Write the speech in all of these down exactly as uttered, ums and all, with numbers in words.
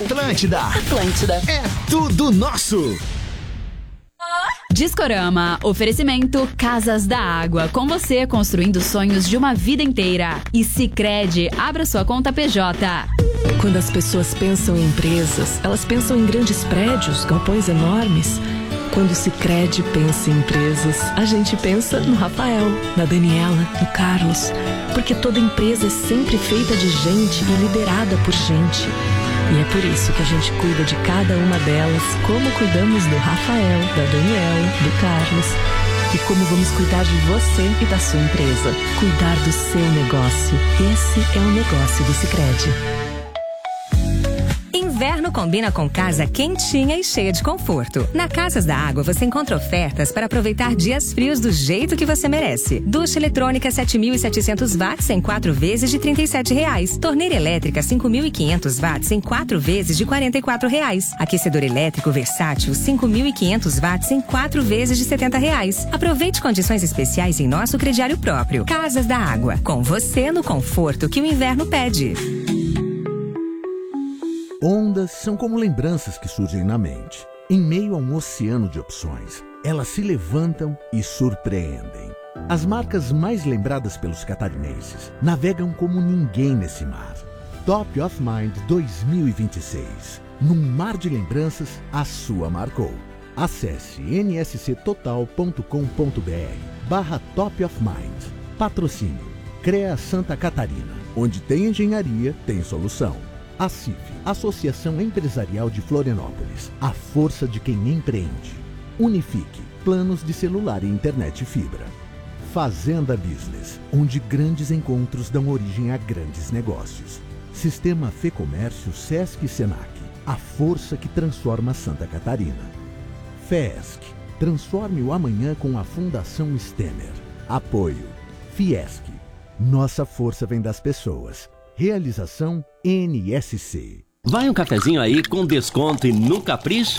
Atlântida. Atlântida. É tudo nosso. Discorama, oferecimento Casas da Água, com você construindo sonhos de uma vida inteira. E Sicredi, abra sua conta P J. Quando as pessoas pensam em empresas, elas pensam em grandes prédios, galpões enormes. Quando o Sicredi pensa em empresas, a gente pensa no Rafael, na Daniela, no Carlos. Porque toda empresa é sempre feita de gente e liderada por gente. E é por isso que a gente cuida de cada uma delas, como cuidamos do Rafael, da Daniela, do Carlos. E como vamos cuidar de você e da sua empresa. Cuidar do seu negócio. Esse é o negócio do Sicredi. Inverno combina com casa quentinha e cheia de conforto. Na Casas da Água você encontra ofertas para aproveitar dias frios do jeito que você merece. Ducha eletrônica sete mil e setecentos watts em quatro vezes de trinta e sete reais. Torneira elétrica cinco mil e quinhentos watts em quatro vezes de quarenta e quatro reais. Aquecedor elétrico versátil cinco mil e quinhentos watts em quatro vezes de setenta reais. Aproveite condições especiais em nosso crediário próprio. Casas da Água, com você no conforto que o inverno pede. Ondas são como lembranças que surgem na mente. Em meio a um oceano de opções, elas se levantam e surpreendem. As marcas mais lembradas pelos catarinenses navegam como ninguém nesse mar. Top of Mind dois mil e vinte e seis. Num mar de lembranças, a sua marcou. Acesse n s c total ponto com ponto b r barra Top of Mind. Patrocínio CREA Santa Catarina. Onde tem engenharia, tem solução. A C I F, Associação Empresarial de Florianópolis, a força de quem empreende. Unifique, planos de celular e internet fibra. Fazenda Business, onde grandes encontros dão origem a grandes negócios. Sistema Fê Comércio Sesc e Senac, a força que transforma Santa Catarina. FESC, transforme o amanhã com a Fundação Stemer. Apoio Fiesc, nossa força vem das pessoas. Realização N S C. Vai um cafezinho aí com desconto e no capricho?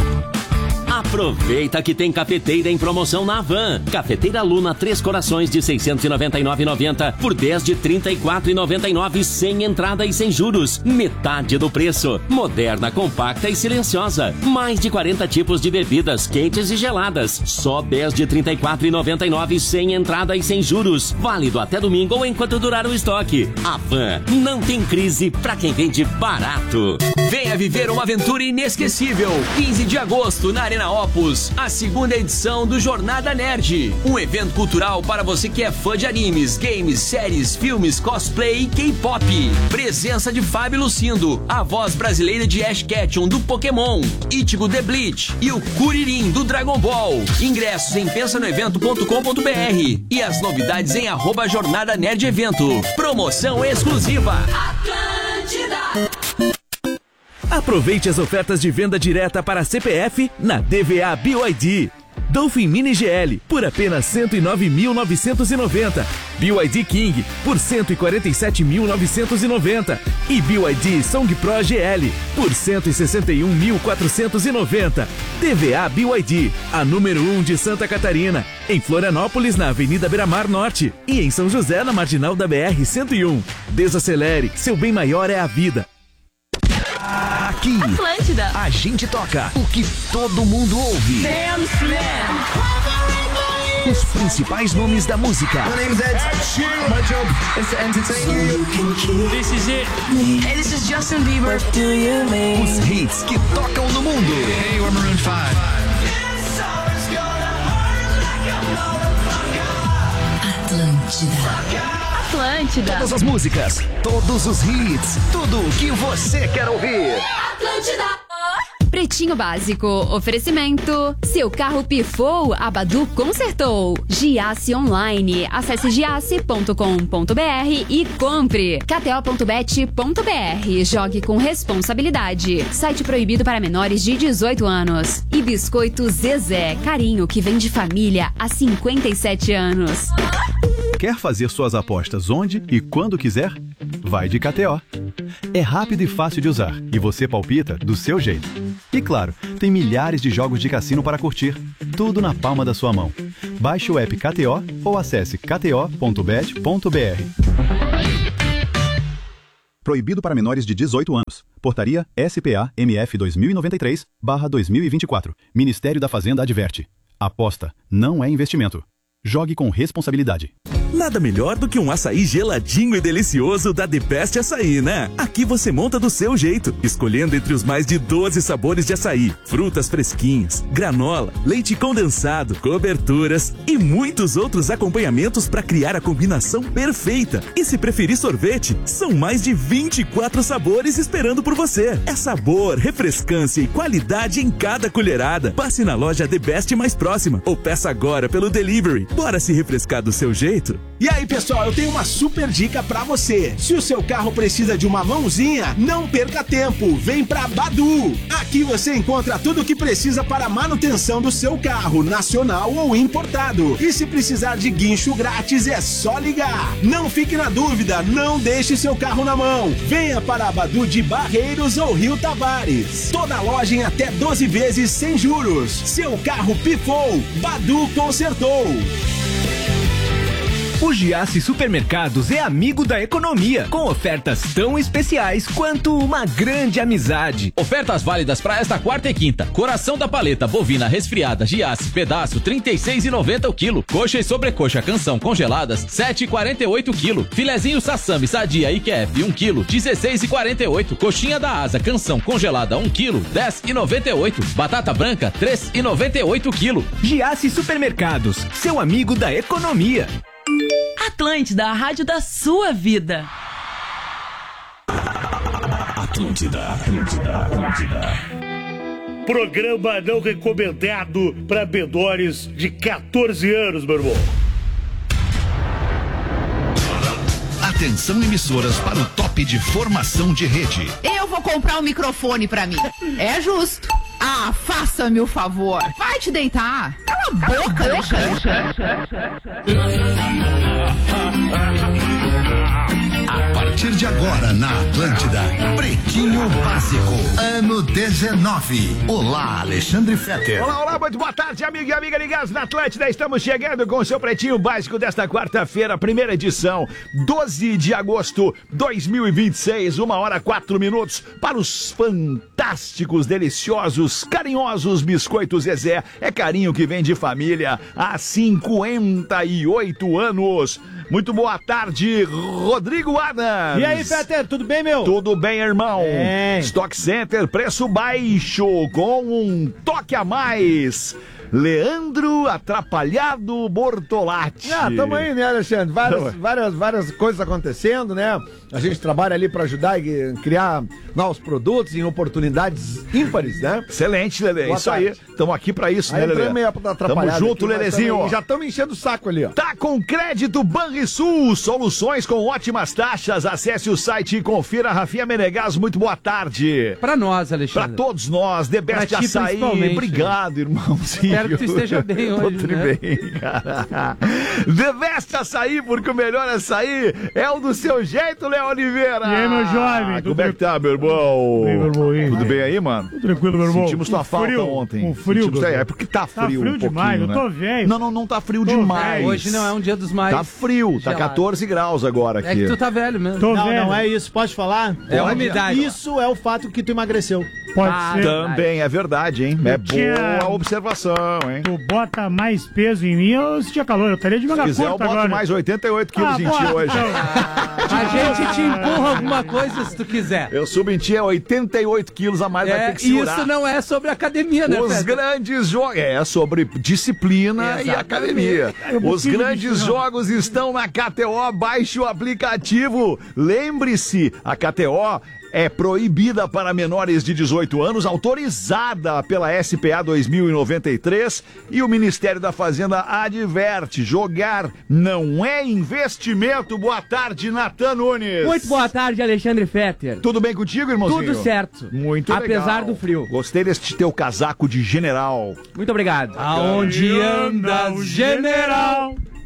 Aproveita que tem cafeteira em promoção na Havan. Cafeteira Luna Três Corações de seiscentos e noventa e nove reais e noventa centavos por dez de trinta e quatro reais e noventa e nove centavos sem entrada e sem juros. Metade do preço. Moderna, compacta e silenciosa. Mais de quarenta tipos de bebidas quentes e geladas. Só dez de trinta e quatro reais e noventa e nove centavos sem entrada e sem juros. Válido até domingo ou enquanto durar o estoque. Havan, não tem crise pra quem vende barato. Venha viver uma aventura inesquecível. quinze de agosto na Arena Opus, a segunda edição do Jornada Nerd. Um evento cultural para você que é fã de animes, games, séries, filmes, cosplay e K-pop. Presença de Fábio Lucindo, a voz brasileira de Ash Ketchum do Pokémon, Ichigo The Bleach e o Kuririn do Dragon Ball. Ingressos em pensa no evento ponto com ponto b r e as novidades em arroba Jornada Nerd Evento. Promoção exclusiva. Atlântida. Aproveite as ofertas de venda direta para C P F na D V A B Y D. Dolphin Mini G L por apenas cento e nove mil novecentos e noventa. B Y D King por cento e quarenta e sete mil novecentos e noventa. E B Y D Song Pro G L por cento e sessenta e um mil quatrocentos e noventa. D V A B Y D, a número um de Santa Catarina. Em Florianópolis, na Avenida Beira-Mar Norte. E em São José, na Marginal da B R cento e um. Desacelere, seu bem maior é a vida. Aqui, Atlântida. A gente toca o que todo mundo ouve. Dance Man. Os principais nomes da música. My name is Ed Sheeran. My job is to entertain you. This is it. Hey, this is Justin Bieber. What do you mean? Os hits que tocam no mundo. Hey, we're Maroon five. Atlântida. Atlântida. Todas as músicas, todos os hits, tudo o que você quer ouvir. Atlântida. Pretinho Básico, oferecimento. Seu carro pifou, a Badu consertou. Giasse Online, acesse giasse ponto com ponto b r e compre. k t o ponto bet ponto b r, jogue com responsabilidade. Site proibido para menores de dezoito anos. E Biscoito Zezé, carinho que vem de família há cinquenta e sete anos. Quer fazer suas apostas onde e quando quiser? Vai de K T O. É rápido e fácil de usar e você palpita do seu jeito. E claro, tem milhares de jogos de cassino para curtir, tudo na palma da sua mão. Baixe o app K T O ou acesse k t o ponto bet ponto b r. Proibido para menores de dezoito anos. Portaria S P A M F dois mil e noventa e três barra dois mil e vinte e quatro. Ministério da Fazenda adverte. Aposta não é investimento. Jogue com responsabilidade. Nada melhor do que um açaí geladinho e delicioso da The Best Açaí, né? Aqui você monta do seu jeito, escolhendo entre os mais de doze sabores de açaí, frutas fresquinhas, granola, leite condensado, coberturas e muitos outros acompanhamentos para criar a combinação perfeita. E se preferir sorvete, são mais de vinte e quatro sabores esperando por você. É sabor, refrescância e qualidade em cada colherada. Passe na loja The Best mais próxima ou peça agora pelo delivery. Bora se refrescar do seu jeito? E aí, pessoal, eu tenho uma super dica pra você. Se o seu carro precisa de uma mãozinha, não perca tempo. Vem pra Badu. Aqui você encontra tudo o que precisa para a manutenção do seu carro, nacional ou importado. E se precisar de guincho grátis, é só ligar. Não fique na dúvida, não deixe seu carro na mão. Venha para a Badu de Barreiros ou Rio Tavares. Toda loja em até doze vezes sem juros. Seu carro pifou, Badu consertou. O Giasse Supermercados é amigo da economia, com ofertas tão especiais quanto uma grande amizade. Ofertas válidas para esta quarta e quinta. Coração da paleta bovina resfriada Giasse pedaço trinta e seis reais e noventa centavos o quilo. Coxa e sobrecoxa canção congeladas sete reais e quarenta e oito centavos o quilo. Filezinho sassami sadia I Q F um quilo dezesseis reais e quarenta e oito centavos. Coxinha da asa canção congelada um quilo dez reais e noventa e oito centavos. Batata branca três reais e noventa e oito centavos o quilo. Giasse Supermercados, seu amigo da economia. Atlântida, a rádio da sua vida. Atlântida, Atlântida, Atlântida. Programa não recomendado para menores de quatorze anos, meu irmão. Atenção, emissoras, para o top de formação de rede. Eu vou comprar um microfone pra mim. É justo. Ah, faça-me o favor. Vai te deitar. Cala a boca, A partir de agora na Atlântida, Pretinho Básico, ano dezenove. Olá, Alexandre Fetter. Olá, olá, muito boa tarde, amigo e amiga ligados na Atlântida. Estamos chegando com o seu Pretinho Básico desta quarta-feira, primeira edição, doze de agosto de dois mil e vinte e seis, uma hora quatro minutos, para os fantásticos, deliciosos, carinhosos biscoitos Zezé. É carinho que vem de família há cinquenta e oito anos. Muito boa tarde, Rodrigo Adams. E aí, Fetter, tudo bem, meu? Tudo bem, irmão. É. Stock Center, preço baixo, com um toque a mais. Leandro Atrapalhado Bortolatti. Ah, tamo aí, né, Alexandre? Várias, várias, várias coisas acontecendo, né? A gente trabalha ali pra ajudar e criar novos produtos em oportunidades ímpares, né? Excelente, Lelê. Boa isso tarde. Aí. Estamos aqui pra isso, aí, né, Lelê? Meio Tamo junto, aqui, Lelezinho. Também, já estamos enchendo o saco ali, ó. Tá com crédito Banrisul. Soluções com ótimas taxas. Acesse o site e confira. Rafinha Menegas, muito boa tarde. Pra nós, Alexandre. Pra todos nós. The Best Açaí. Obrigado, irmãozinho. Espero que tu esteja bem hoje, Tô né? bem, cara. The Best Açaí, porque o melhor açaí é o do seu jeito, Léo Oliveira. E aí, meu jovem? Como é que tá, meu irmão? Bem, meu irmão aí. Tudo bem aí, mano? Tudo tranquilo, meu irmão. Sentimos tua falta frio, ontem. Um frio, Sentimos... É porque tá frio, tá frio um demais, pouquinho, eu tô né? velho. Não, não, não tá frio tô demais. Velho. Hoje não é um dia dos mais... Tá frio, tá gelado. catorze graus agora aqui. É que tu tá velho mesmo. Tô não, velho. Não é isso, pode falar? É a umidade. Isso é o fato que tu emagreceu. Pode ah, ser. Também é verdade, hein? É tinha... boa observação, hein? Tu bota mais peso em mim, eu sentia calor, eu estaria de manga curta agora. Se quiser, eu boto agora. mais oitenta e oito quilos ah, em ti hoje. Então. A gente te empurra alguma coisa se tu quiser. Eu subo em ti oitenta e oito quilos a mais, é, vai ter que segurar. Isso não é sobre academia, né, Os Pedro? grandes jogos... É sobre disciplina Exatamente. E academia. Os grandes jogos estão na K T O. Baixe o aplicativo. Lembre-se, a K T O... é proibida para menores de dezoito anos, autorizada pela S P A dois mil e noventa e três, e o Ministério da Fazenda adverte, jogar não é investimento. Boa tarde, Natan Nunes. Muito boa tarde, Alexandre Fetter. Tudo bem contigo, irmãozinho? Tudo certo. Muito legal. Apesar do frio. Gostei deste teu casaco de general. Muito obrigado. Aonde anda o general?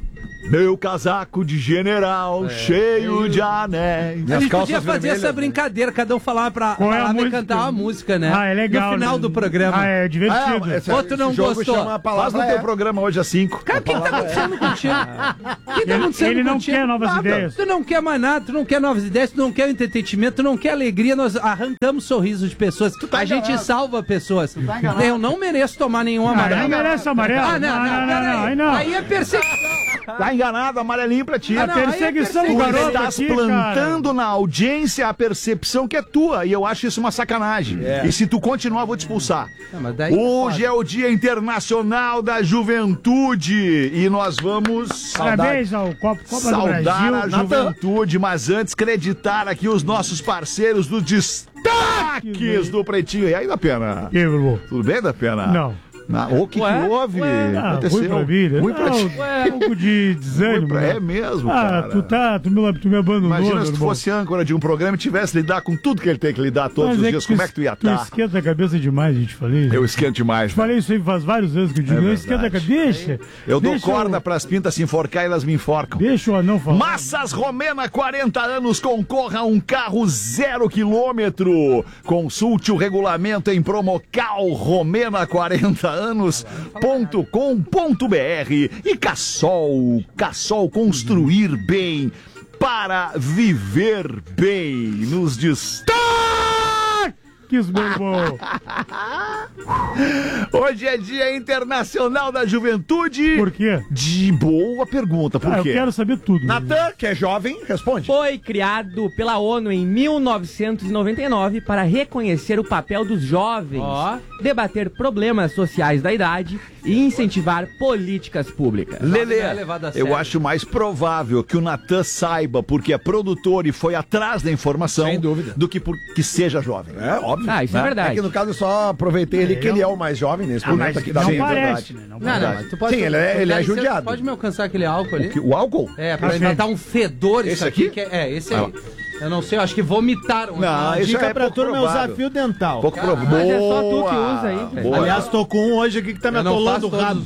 Meu casaco de general, é. cheio é. de anéis. A gente podia fazer vermelhas, essa brincadeira, cada um falar pra falar e cantar uma música, né? Ah, é legal. No final né? do programa. Ah, é divertido. Ah, essa, Outro não gostou. Faz no teu é. programa hoje às cinco. Cara, o que tá acontecendo contigo? O que tá acontecendo Ele não contigo? quer novas nada. ideias. Tu não quer mais nada, tu não quer novas ideias, tu não quer entretenimento, tu não quer alegria, nós arrancamos sorrisos de pessoas. Tá a enganado. gente salva pessoas. Tá Eu não mereço tomar nenhum Ah, amarelo. não merece amarelo. Ah, não, não, não, não, não, aí não. Aí é perseguição. Tá enganado, amarelinho pra ti. A não, perseguição do Tu garoto estás aqui, plantando cara. na audiência a percepção que é tua. E eu acho isso uma sacanagem. É. E se tu continuar, eu vou te expulsar. Não, mas daí Hoje é o Dia Internacional da Juventude. E nós vamos Parabéns ao Copa, Copa do saudar Brasil. a juventude. Mas antes, creditar aqui os nossos parceiros do Destaques do Pretinho. E aí, da Pena? E aí, Bruno? Tudo bem, da Pena? Não. O que, que houve? Ah, Aconteceu? ruim pra vida. Ruim pra ti. Um pouco de desânimo. Pra... né? É mesmo, ah, cara. tu tá, tu me, tu me abandonou. Imagina se tu irmão. fosse âncora de um programa e tivesse que lidar com tudo que ele tem que lidar todos Mas os é dias. que Como é que tu ia Tu estar? esquenta a cabeça demais, gente, falei. Eu esquento demais. Te falei isso aí faz vários anos que eu digo. É não esquenta a cabeça. Deixa. Eu dou deixa corda eu... pras pintas se enforcar e elas me enforcam. Deixa o anão falar. Massas Romena, quarenta anos, concorra a um carro zero quilômetro. Consulte o regulamento em promocal romena quarenta anos ponto com ponto br. E Cassol, Cassol, construir bem para viver bem. Nos destaques, meu irmão. Hoje é Dia Internacional da Juventude. Por quê? De boa pergunta, por ah, quê? Eu quero saber tudo. Natan, que é jovem, responde. Foi criado pela ONU em mil novecentos e noventa e nove para reconhecer o papel dos jovens, oh. debater problemas sociais da idade e incentivar políticas públicas. Lelê, eu acho mais provável que o Natan saiba porque é produtor e foi atrás da informação. Sem dúvida. Do que porque seja jovem. É, óbvio. Ah, isso é, é verdade. É que no caso eu só aproveitei ele É, que eu... ele é o mais jovem nesse ah, momento aqui da não Sim, parece, né? Não, Não, não, mas tu pode... Sim, ele é, ele é judiado. Pode me alcançar aquele álcool ali? O, que, o álcool? É, pra inventar um fedor isso esse aqui. aqui? Que é, é, esse aí. Ah. Eu não sei, eu acho que vomitaram. Não, a isso dica é pra turma é usar provado. fio dental. Pouco provável. Mas é só tu que usa aí, velho. Aliás, tô com um hoje aqui que tá me atolando o rabo.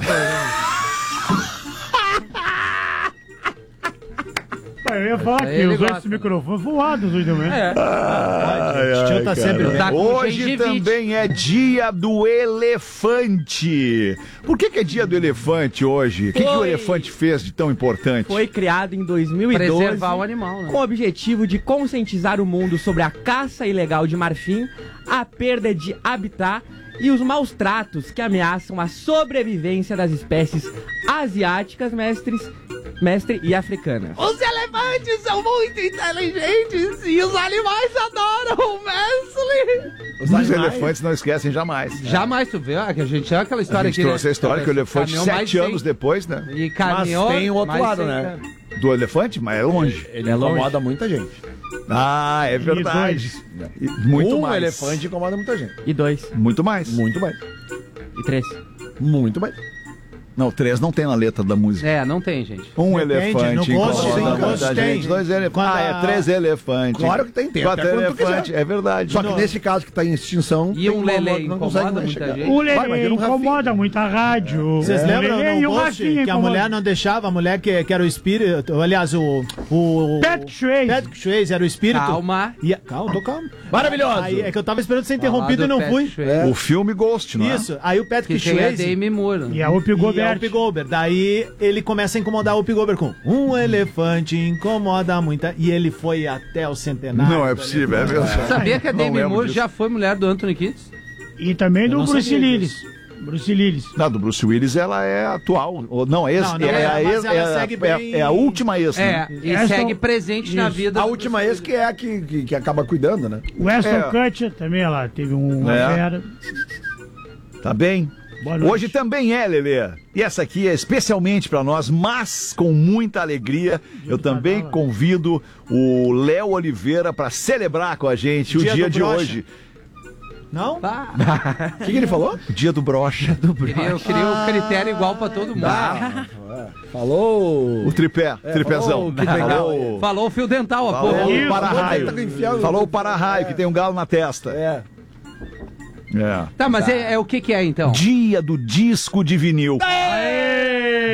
Eu ia falar que os dois microfones voados hoje também. É. Ai, ai, tio tá sempre bem. Tá hoje também é dia do elefante. Por que, que é dia do elefante hoje? O que, que o elefante fez de tão importante? Foi criado em dois mil e doze preservar o animal, né? com o objetivo de conscientizar o mundo sobre a caça ilegal de marfim, a perda de habitat e os maus tratos que ameaçam a sobrevivência das espécies asiáticas, mestres, mestre e africanas. Os elefantes são muito inteligentes e os animais adoram o mestre. Os, os elefantes não esquecem jamais. Jamais, tu vê, ah, que a gente é aquela história a gente que... trouxe a história que o elefante, sete anos sem... depois, né? E caminhou... Mas tem o outro lado, sem... né? Do elefante, mas é longe. Ele é longe. incomoda muita gente. Ah, é verdade. E muito um mais. Um elefante incomoda muita gente. E dois. Muito mais. Muito mais. E três. Muito mais. Não, três não tem na letra da música. É, não tem, gente. Um Depende, elefante no gosto, incomoda no gosto muita tem. gente. Dois elefantes. Quando Ah, é a- três elefantes. Claro que tem, tem. Quatro até quando tu elefantes, quiser. é verdade. Só que Não. nesse caso que tá em extinção... E um tem lelê não incomoda consegue mais muita chegar. gente? O Vai, Lelê imagina um incomoda muito a rádio. Vocês o lembram Lelê no e o post Rafinha que a incomodam. mulher não deixava, a mulher que, que era o espírito, aliás, o... o Patrick Swayze. Patrick Swayze era o espírito. Calma. E a- calma, tô calmo. Maravilhoso. Aí, é que eu tava esperando ser interrompido e não fui. É. O filme Ghost, não é? Isso, aí o Patrick Que tem a Swayze... Demi Moore. E a Whoopi E a Goldberg. Whoopi Goldberg. Daí ele começa a incomodar o Whoopi Goldberg com um elefante incomoda muita... E ele foi até o centenário. Não é do possível, é elefante. mesmo. Sabia que a Não Demi lembro Moore disso. já foi mulher do Anthony Kiedis? E também Eu do não Bruce sabia Willis. Bruce Willis. Não, do Bruce Willis ela é atual. Ou, não, é, Não, não, é, é, a mas ex, ela é, segue é- bem- é a última ex, É, né? e Essa- segue presente na Isso. vida. A do última Bruce ex que é a que, que, que acaba cuidando, né? O Aston É. Kutcher também, ela teve um É. fera. Tá bem? Boa noite. Hoje também é, Lelê. E essa aqui é especialmente pra nós, mas com muita alegria. Eu também convido o Léo Oliveira pra celebrar com a gente o Dia dia do de brocha. hoje. Não? O que, que ele falou? O dia do brocha. Queria, eu queria o critério igual pra todo mundo. Ah, falou... O tripé, tripézão. falou, que legal. Falou, Falou o fio dental, a porra. falou Isso, o para-raio. tá enfiando- Falou o para-raio, que tem um galo na testa. É. É. Tá, mas É, é o que que é então? Dia do disco de vinil.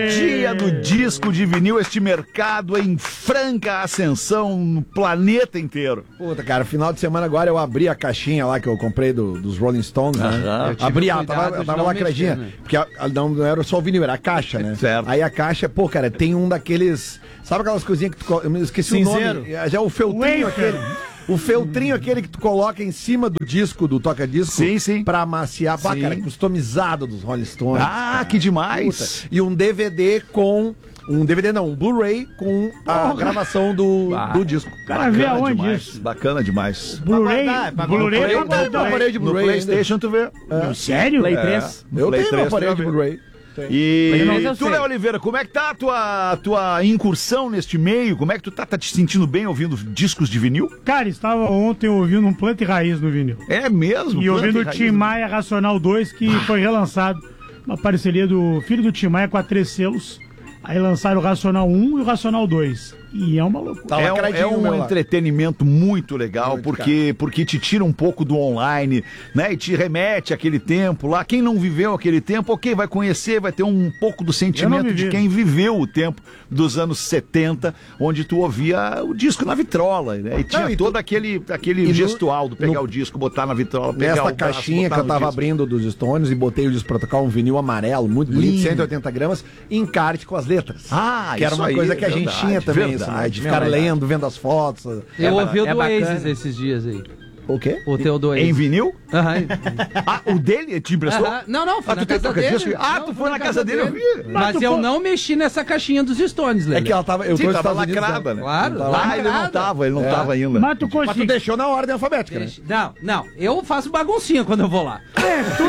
Dia do disco de vinil, este mercado em franca ascensão no planeta inteiro. Puta, cara, final de semana agora eu abri a caixinha lá que eu comprei do- dos Rolling Stones, né? Aham. Eu abri, ela cuidado tava, de tava não lacradinha. mexer, né? Porque a- a- não, não era só o vinil, era a caixa, né? Certo. Aí a caixa, pô, cara, tem um daqueles... Sabe aquelas coisinhas que tu... co- Eu me esqueci Cinzeiro. o nome. Já é o feltrinho Wafer. aquele... O feltrinho aquele que tu coloca em cima do disco, do toca-disco. Sim, sim. Pra amaciar. Pá, Sim. cara, customizado dos Rolling Stones. Ah, que demais. Puta. E um D V D com... Um D V D não, um Blu-ray com a gravação do, Ah. do disco. Cara, vê Bacana aonde demais, isso? Bacana demais. Blu-ray, guardar, pra Blu-ray guardar. é pra guardar. aparelho de No Blu-ray PlayStation tu vê. É. Sério? Play É. três. No Eu Play tenho um três aparelho tu de vê. Blu-ray. E Mas eu tu, sei. Léo Oliveira, como é que tá a tua, a tua incursão neste meio? Como é que tu tá, tá te sentindo bem ouvindo discos de vinil? Cara, estava ontem ouvindo um Planta e Raiz no vinil. É mesmo? E Planta ouvindo o raiz, Tim né? Maia Racional dois, que foi relançado. Uma parceria do filho do Tim Maia com a Três Selos. Aí lançaram o Racional um e o Racional dois. E é uma loucura. Tá É um, lacradinho é o um meu lá. entretenimento muito legal, Muito, porque, porque te tira um pouco do online, né? E te remete àquele tempo lá. Quem não viveu aquele tempo, ok, vai conhecer, vai ter um pouco do sentimento de vivi. quem viveu o tempo dos anos setenta, onde tu ouvia o disco na vitrola, né? E tinha Não, e tu- todo aquele, aquele e no- gestual do pegar no- o disco, botar na vitrola, pegar Nesta o braço, caixinha botar que eu no tava disco. abrindo dos Stones e botei o disco pra tocar um vinil amarelo, muito bonito, Lindo. cento e oitenta gramas, encarte com as letras. Ah, que era isso uma aí, coisa que a verdade, gente tinha também, verdade. isso, né? De Meu, ficar verdade. lendo, vendo as fotos. Eu ouvi o é do bacana. Oasis esses dias aí. O quê? O teu do Oasis. Em vinil? Aham. Ah, o dele te emprestou? Aham. Não, não, foi Ah, na tu tem casa toca-disco? dele. Ah, Não, tu foi na casa dele, eu vi. Mas tu eu foi- não mexi nessa caixinha dos Stones, Lelê. É que ela tava. Eu Sim, tô nos tava Estados Unidos, lacrada, né? Claro, Tava Ah, ele não lacrada. tava, ele não É. tava ainda. Mas tu Mas tu conseguiu. deixou na ordem alfabética, né? Deixa- Não, não, eu faço baguncinha quando eu vou lá. É, tu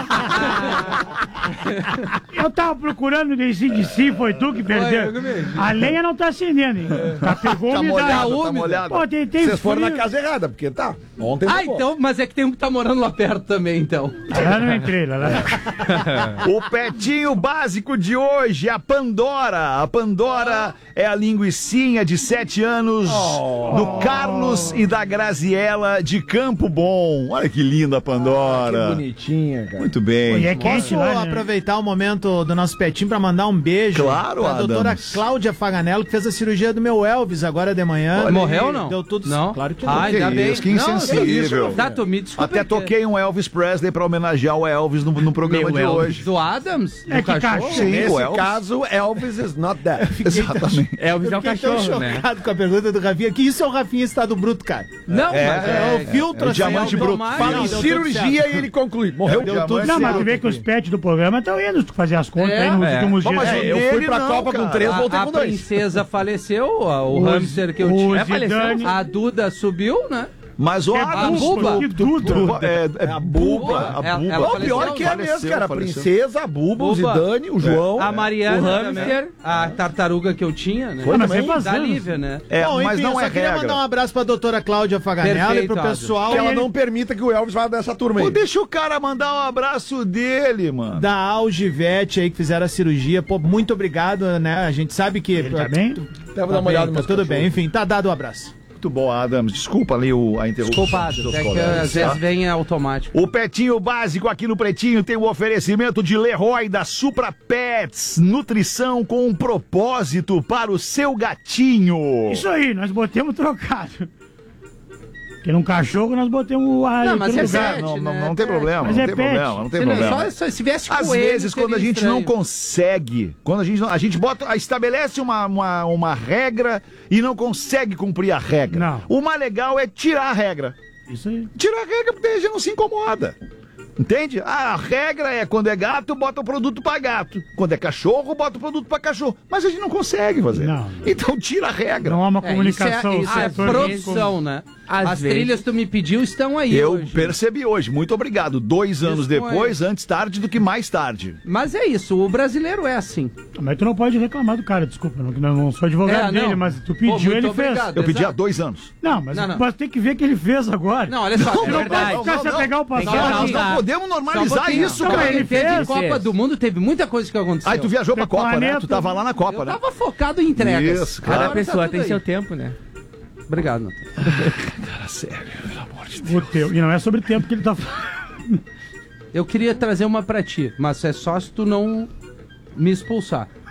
então. Eu tava procurando o A C D C, foi tu que perdeu. eu que mexi. A lenha não tá acendendo, hein? Tá pegou Tá umidade. molhado, tá úmida. molhado. Pô, tem, tem Vocês foram na frio. casa errada, porque tá. Ontem Ah, tocou. então, mas é que tem um que tá morando lá perto também, então. Lá não entrei, lá. lá. O petinho básico de hoje, a Pandora. A Pandora é a linguicinha de sete anos do Carlos e da Graziella de Campo Bom. Olha que linda a Pandora. Que bonitinha, cara. Muito bem. Pô, e é quente Posso lá, né? aproveitar o momento do nosso petinho pra mandar um beijo Claro, pra Adams. doutora Cláudia Faganello, que fez a cirurgia do meu Elvis agora de manhã. Olha, morreu ou não? Deu tudo Não. Claro que Ah, não. ainda Que bem. isso, que Não, insensível. Tá, tu me desculpa. Até toquei um Elvis Presley pra homenagear o Elvis no, no programa Meu de Elvis. hoje. Do Adams? É Do que cachorro. Sim, Nesse o Elvis. caso, Elvis is not dead. Exatamente. Elvis é o Fiquei tão cachorro, né? chocado com a pergunta do Rafinha. Que isso é o Rafinha Estado Bruto, cara. Não, É, mas É, é, o filtro, é o assim, diamante é o bruto. automático. Fala em Deu tudo cirurgia certo. e ele conclui. Morreu. Deu tudo Não, mas tu certo vê que os pets do programa estão indo tu fazer as contas É. aí nos É. últimos Bom, dias. mas É, o Eu fui dele pra não, Copa cara. com três, voltei a, com a dois. princesa faleceu, a- o Os- hamster que eu o tinha. Zidane. A Duda subiu, né? Mas o É Adams... Buba. Que tudo. É, é a Buba. A Ela- Buba. ela O pior faleceu, que é mesmo, faleceu, cara. A faleceu. princesa, a Buba, o Buba. Zidane, o João. A Mariana, o o hamster. a tartaruga que eu tinha, né? Foi mas também? é faz Da anos. Lívia, né? É, Bom, mas enfim, não eu só é queria regra. mandar um abraço pra doutora Cláudia Faganello e Perfeito, pro Adams. pessoal Que ela não permita que o Elvis vá dessa turma aí. Pô, deixa o cara mandar um abraço dele, mano. da Algivete aí que fizeram a cirurgia. Pô, muito obrigado, né? A gente sabe que... Ele tá bem? Tá dar uma bem, olhada no tá meu tudo cachorro. bem. Enfim, tá dado o abraço. Muito bom, Adams. Desculpa ali o, a interrupção. Desculpado, dos é que colegas, às tá? vezes vem automático. O Petinho Básico aqui no Pretinho tem o oferecimento de Leroy da Supra Pets. Nutrição com um propósito para o seu gatinho. Isso aí, nós botemos trocado. Porque num cachorro nós botemos o ar Não, em mas todo é lugar. pet, Não, não, né? não tem problema, Mas não é tem pet. problema, não tem Se não- problema. só- só se viesse Às coelho, vezes, quando a seria gente não estranho. consegue, quando a gente, não- a gente bota, estabelece uma, uma, uma regra e não consegue cumprir a regra. Não. O mais legal é tirar a regra. Isso aí. Tirar a regra porque a gente não se incomoda. Entende? Ah, a regra é quando é gato, bota o produto pra gato. Quando é cachorro, bota o produto pra cachorro. Mas a gente não consegue fazer. Não. Então tira a regra. Não há uma É, comunicação. Isso é, isso é setor- produção, né? Às As vezes. trilhas que tu me pediu estão aí Eu hoje. percebi hoje. Muito obrigado. Dois anos com depois, antes tarde do que mais tarde. Mas é isso, o brasileiro é assim. Mas tu não pode reclamar do cara, desculpa. Não, não, não sou advogado É, não. dele, mas tu Pô, pediu, muito ele obrigado. fez. Eu pedi há Exato. dois anos. Não, mas, Não, não. mas tem que ver o que ele fez agora. Não, olha só, Tu é não verdade. pode ficar se Não, não, apegar ao não. passado. Nós não podemos Só um normalizar pouquinho. isso, Não, cara. Ele Ele teve fez. Copa do Mundo, teve muita coisa que aconteceu. Aí tu viajou pra Do Copa, né? planeta. Tu tava lá na Copa, Eu né? tava focado em entregas. Isso, Cada claro. Agora tá pessoa tudo tem aí. seu tempo, né? Obrigado, Natan. Cara, sério, pelo amor de Deus. O teu. E não é sobre o tempo que ele tá falando. Eu queria trazer uma pra ti, mas é só se tu não me expulsar.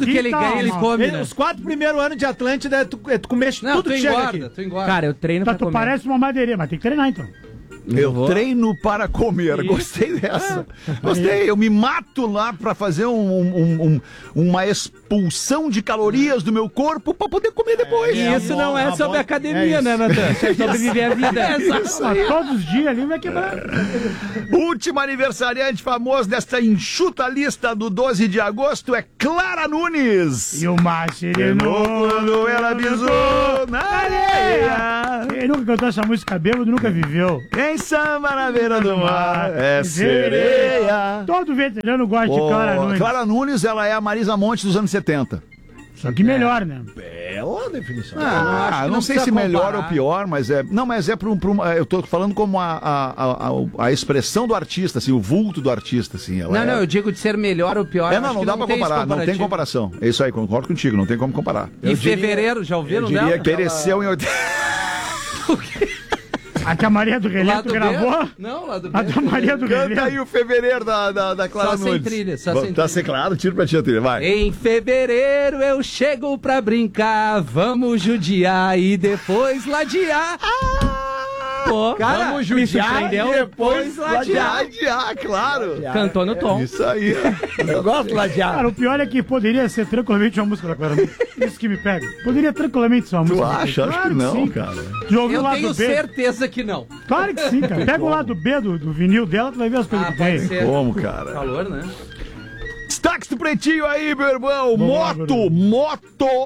tudo que ele ganha, ele come, Ele- né? Os quatro primeiros anos de Atlântida, é tu, é tu comer Não, tudo tu que chega engorda, aqui. tu engorda. Cara, eu treino Tá, pra tu comer. parece uma madeirinha, mas tem que treinar então. Eu vou. treino para comer. Isso. Gostei dessa. É. Gostei. Eu me mato lá para fazer um, um, um, uma expulsão de calorias do meu corpo para poder comer depois. É, isso não é sobre academia, é né, Natan? É sobre viver a vida. É isso aí. Todos os dias ali vai quebrar. Último aniversariante famoso desta enxuta lista do doze de agosto é Clara Nunes. E o mar serenou quando ela pisou na areia. Quem nunca cantou essa música bêbado nunca viveu. Quem samba na beira do mar é sereia. Todo veterano gosta oh, de Clara Nunes. Clara Nunes, ela é a Marisa Monte dos anos setenta. Só que melhor, né? Bela definição. Ah, ah, não, não sei se comparar. melhor ou pior, mas é... Não, mas é para um... Eu tô falando como a, a, a, a expressão do artista, assim, o vulto do artista, assim. Ela não, é... não, eu digo de ser melhor ou pior. É, não, não dá para comparar, não tem comparação. É isso aí, concordo contigo, não tem como comparar. Em fevereiro, já ouviram dela? Eu diria que pereceu em oitenta... O quê? A que a Maria do Relento gravou? Não, lá do A da Maria do Relento. Canta aí o fevereiro da, da, da Clara Nunes. Só sem trilha, só Bom, sem tá trilha. sem claro, tiro pra ti a trilha, vai. Em fevereiro eu chego pra brincar, vamos judiar e depois ladear. Ah! Pô, cara, vamos judiar e depois ladear. Ladear, claro. Cantou no tom. É isso aí. Eu gosto de ladear. Cara, o pior é que poderia ser tranquilamente uma música da Clara Nunes. Isso que me pega. Poderia tranquilamente ser uma tu música. Tu acha? Acho claro que não, sim. cara. Eu tenho B. certeza que não. Claro que sim, cara. Pega o lado B do, do vinil dela, tu vai ver as coisas ah, que tem. Ser. Como, cara? Calor, né? Destaques do Pretinho aí, meu irmão. Bom, moto, lá, moto...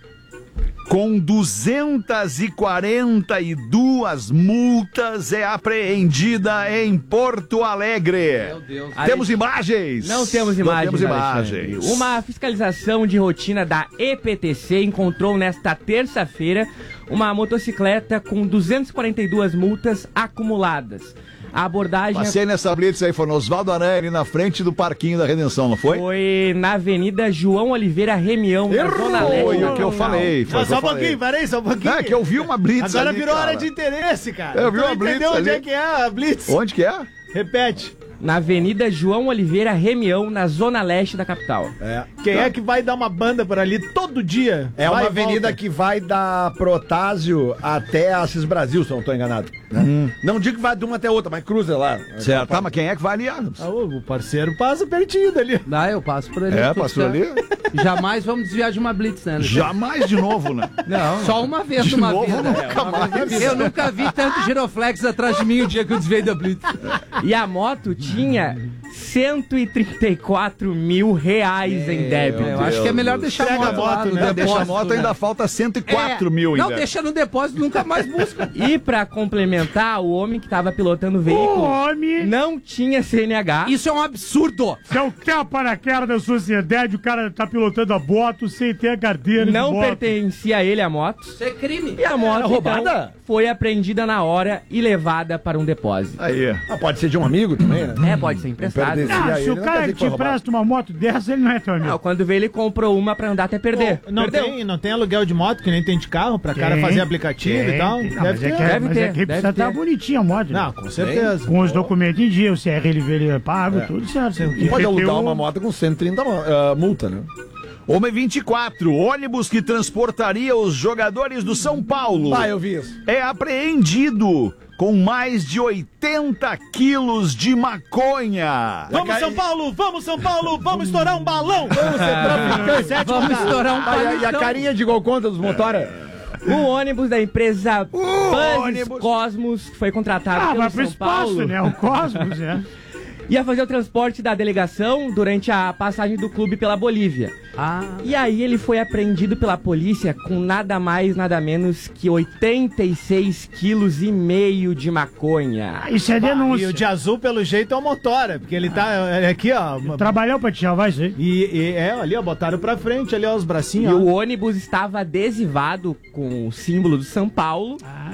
Com duzentas e quarenta e duas multas é apreendida em Porto Alegre. Meu Deus. Temos imagens? Não temos imagens. Não temos imagens. Uma fiscalização de rotina da E P T C encontrou nesta terça-feira uma motocicleta com duzentas e quarenta e duas multas acumuladas. A abordagem... Passei nessa blitz aí, foi no Oswaldo Aranha, ali na frente do Parquinho da Redenção, não foi? Foi na Avenida João Oliveira Remião, na Zona Leste. Foi o que eu falei. Foi não, só um pouquinho, peraí, só um pouquinho. É que eu vi uma blitz Agora ali, virou cara. área de interesse, cara. Eu vi uma tu blitz entendeu onde ali. é que é a blitz? Onde que é? Repete. Na Avenida João Oliveira Remião, na Zona Leste da capital. É. Quem tá. é que vai dar uma banda por ali todo dia? É vai uma avenida que vai da Protásio até Assis Brasil, se eu não estou enganado. Né? Hum. Não digo que vai de uma até outra, mas cruza lá. Certo, tá, mas quem é que vai ali? Ah, o parceiro passa pertinho dali. Dá, eu passo por ali. É, passo por ali. Jamais vamos desviar de uma blitz, né? Jamais de novo, né? Não. Só uma vez de numa novo, vida. nunca é, uma mais. Vez eu nunca vi tanto giroflex atrás de mim o dia que eu desviei da blitz. E a moto tinha cento e trinta e quatro mil reais em débito. Eu acho que é melhor deixar a moto, moto lá no né? depósito. Deixa a moto, né? ainda falta cento e quatro mil Não, ainda. deixa no depósito, nunca mais busca. E pra complementar, o homem que estava pilotando o veículo homem. não tinha C N H. Isso é um absurdo. Se é o tapa na cara da sociedade, o cara tá pilotando a moto sem ter a carteira Não de moto. pertencia a ele a moto. Isso é crime. E a moto Era roubada? então, foi apreendida na hora e levada para um depósito. Aí. Ah, pode ser de um amigo também, né? É, pode ser emprestado. Ah, se ele o não cara quer dizer que te foi roubado. empresta uma moto dessa, ele não é teu amigo. Não, quando vê ele comprou uma pra andar até perder. Pô, não, tem, não tem aluguel de moto que nem tem de carro pra Tem, cara fazer aplicativo tem, e tal? tem. Não, Deve mas é ter. que, é- deve mas ter, é que deve precisa estar ter. bonitinha a moto. né? Não, com certeza. Com os documentos em dia, o C R L V é pago, tudo certo. E pode alugar I P T U, uma moto com cento e trinta uh, multa, né? Homem vinte e quatro, ônibus que transportaria os jogadores do São Paulo. Ah, eu vi isso. É apreendido com mais de oitenta quilos de maconha. Vamos, São Paulo! Vamos, São Paulo! Vamos estourar um balão! Vamos ser traficantes! Vamos estourar um Ah, e a carinha de gol contra dos motora? O ônibus da empresa Buses ônibus. Cosmos, que foi contratado Ah, pelo vai pro São espaço, Paulo, né? O Cosmos, né? ia fazer o transporte da delegação durante a passagem do clube pela Bolívia. Ah. E aí ele foi apreendido pela polícia com nada mais, nada menos que oitenta e seis quilos e meio de maconha. Isso é denúncia. E o de azul, pelo jeito, é o motora, porque ele tá é aqui, ó. Trabalhou pra te salvar isso aí. E, e é, ali, ó, botaram pra frente, ali, ó, os bracinhos. E ó. o ônibus estava adesivado com o símbolo do São Paulo.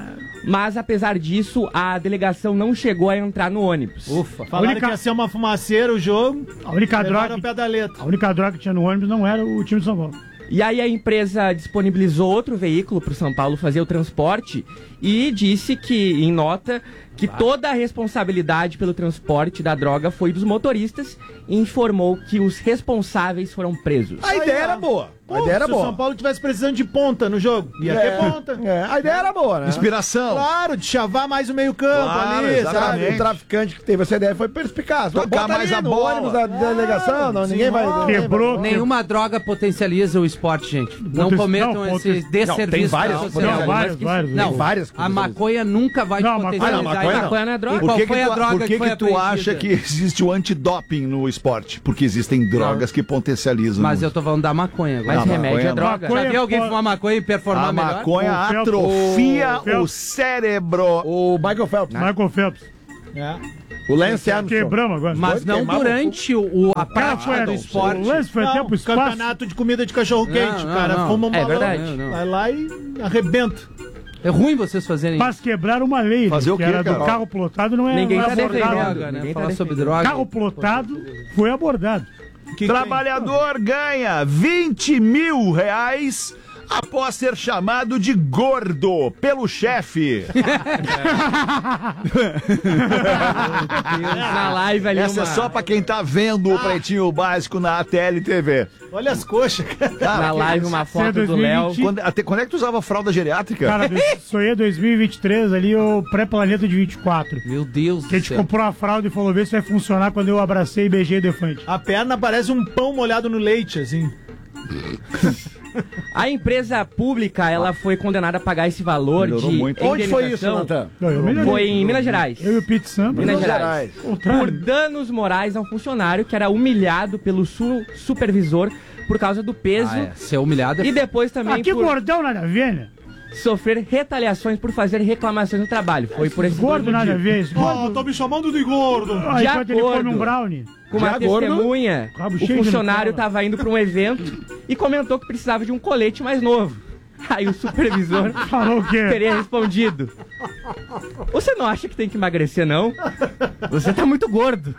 Mas, apesar disso, a delegação não chegou a entrar no ônibus. Ufa, falaram única- que ia ser uma fumaceira o jogo. A única levaram droga. ao pé da letra. A única droga que tinha no ônibus não era o time de São Paulo. E aí a empresa disponibilizou outro veículo para o São Paulo fazer o transporte e disse que, em nota, que toda a responsabilidade pelo transporte da droga foi dos motoristas e informou que os responsáveis foram presos. A ideia era boa. A ideia era se boa. o São Paulo tivesse precisando de ponta no jogo, ia É, ter ponta. é, a ideia era boa, né? Inspiração. Claro, de chavar mais o meio campo Claro, ali, exatamente. sabe? O traficante que teve essa ideia foi perspicaz. Tocar Bota mais ali a no bola. ônibus da delegação, não, ninguém vai... ninguém Quebrou. vai- Nenhuma droga potencializa o esporte, gente. Não Poten- cometam não, esse poten- desserviço. Não, tem várias pra Não, sociedade. várias, várias. Não, Tem várias a maconha nunca vai Não, te a maconha- potencializar. Ah, não, maconha E não. Maconha não é droga. E qual Por que, foi que a tu, droga por que, que foi que tu apreendida? acha que existe o antidoping no esporte? Porque existem drogas que potencializam. Mas muito. eu tô falando da maconha agora. Mas Não, remédio maconha é não. droga. Maconha- Já viu alguém fumar maconha e performar A melhor? maconha O Phelps- atrofia o Phelps- o cérebro. O Michael Phelps. Michael Phelps. É. O Lance Armstrong. Quebramos agora. Mas Dois não queimavam durante o, o- a Cara, prática foi do o esporte. O lance foi até Não, pro espaço. campeonato de comida de cachorro-quente, Não, o não, cara não. fuma um É balão, verdade. Não, não. vai lá e arrebenta. É ruim vocês fazerem Mas quebraram uma lei, Fazer né, o que quê, era do cara? carro plotado, não é Ninguém não é tá abordado. defendendo. droga, né? Ninguém tá Falar sobre defendendo. droga. Carro plotado foi abordado. Que Trabalhador ganha vinte mil reais após ser chamado de gordo pelo chefe. Na live ali Essa uma... é só pra quem tá vendo o Pretinho Básico na T L T V. Olha as coxas, cara. Na live uma foto do dois mil e Léo. vinte. Quando, até, quando é que tu usava fralda geriátrica? Cara, sonhei dois mil e vinte e três ali, o pré-planeta de vinte e quatro. Meu Deus Que a do gente céu. comprou uma fralda e falou, vê se vai funcionar quando eu abracei e beijei o Defante. A perna parece um pão molhado no leite, assim. A empresa pública, ela foi condenada a pagar esse valor Melhorou de muito. Onde foi isso, indenização. Natan? Não, eu melhorei. Foi em Minas Gerais. Eu e o Pete Samba. Minas Minas Gerais. Gerais. Por danos morais a um funcionário que era humilhado pelo su- supervisor por causa do peso. Ah, é. Ser humilhado é E depois também Ah, que por gordão nada a ver, né? sofrer retaliações por fazer reclamações no trabalho. Foi por esse Gordo nada a ver. Esse gordo. tô me chamando de gordo. Ah, de enquanto ele come acordo. um brownie. Com uma Já gordo, testemunha, rabo o cheio de funcionário Nutella. estava indo para um evento e comentou que precisava de um colete mais novo. Aí o supervisor Falou o quê? teria respondido: você não acha que tem que emagrecer, não? Você tá muito gordo.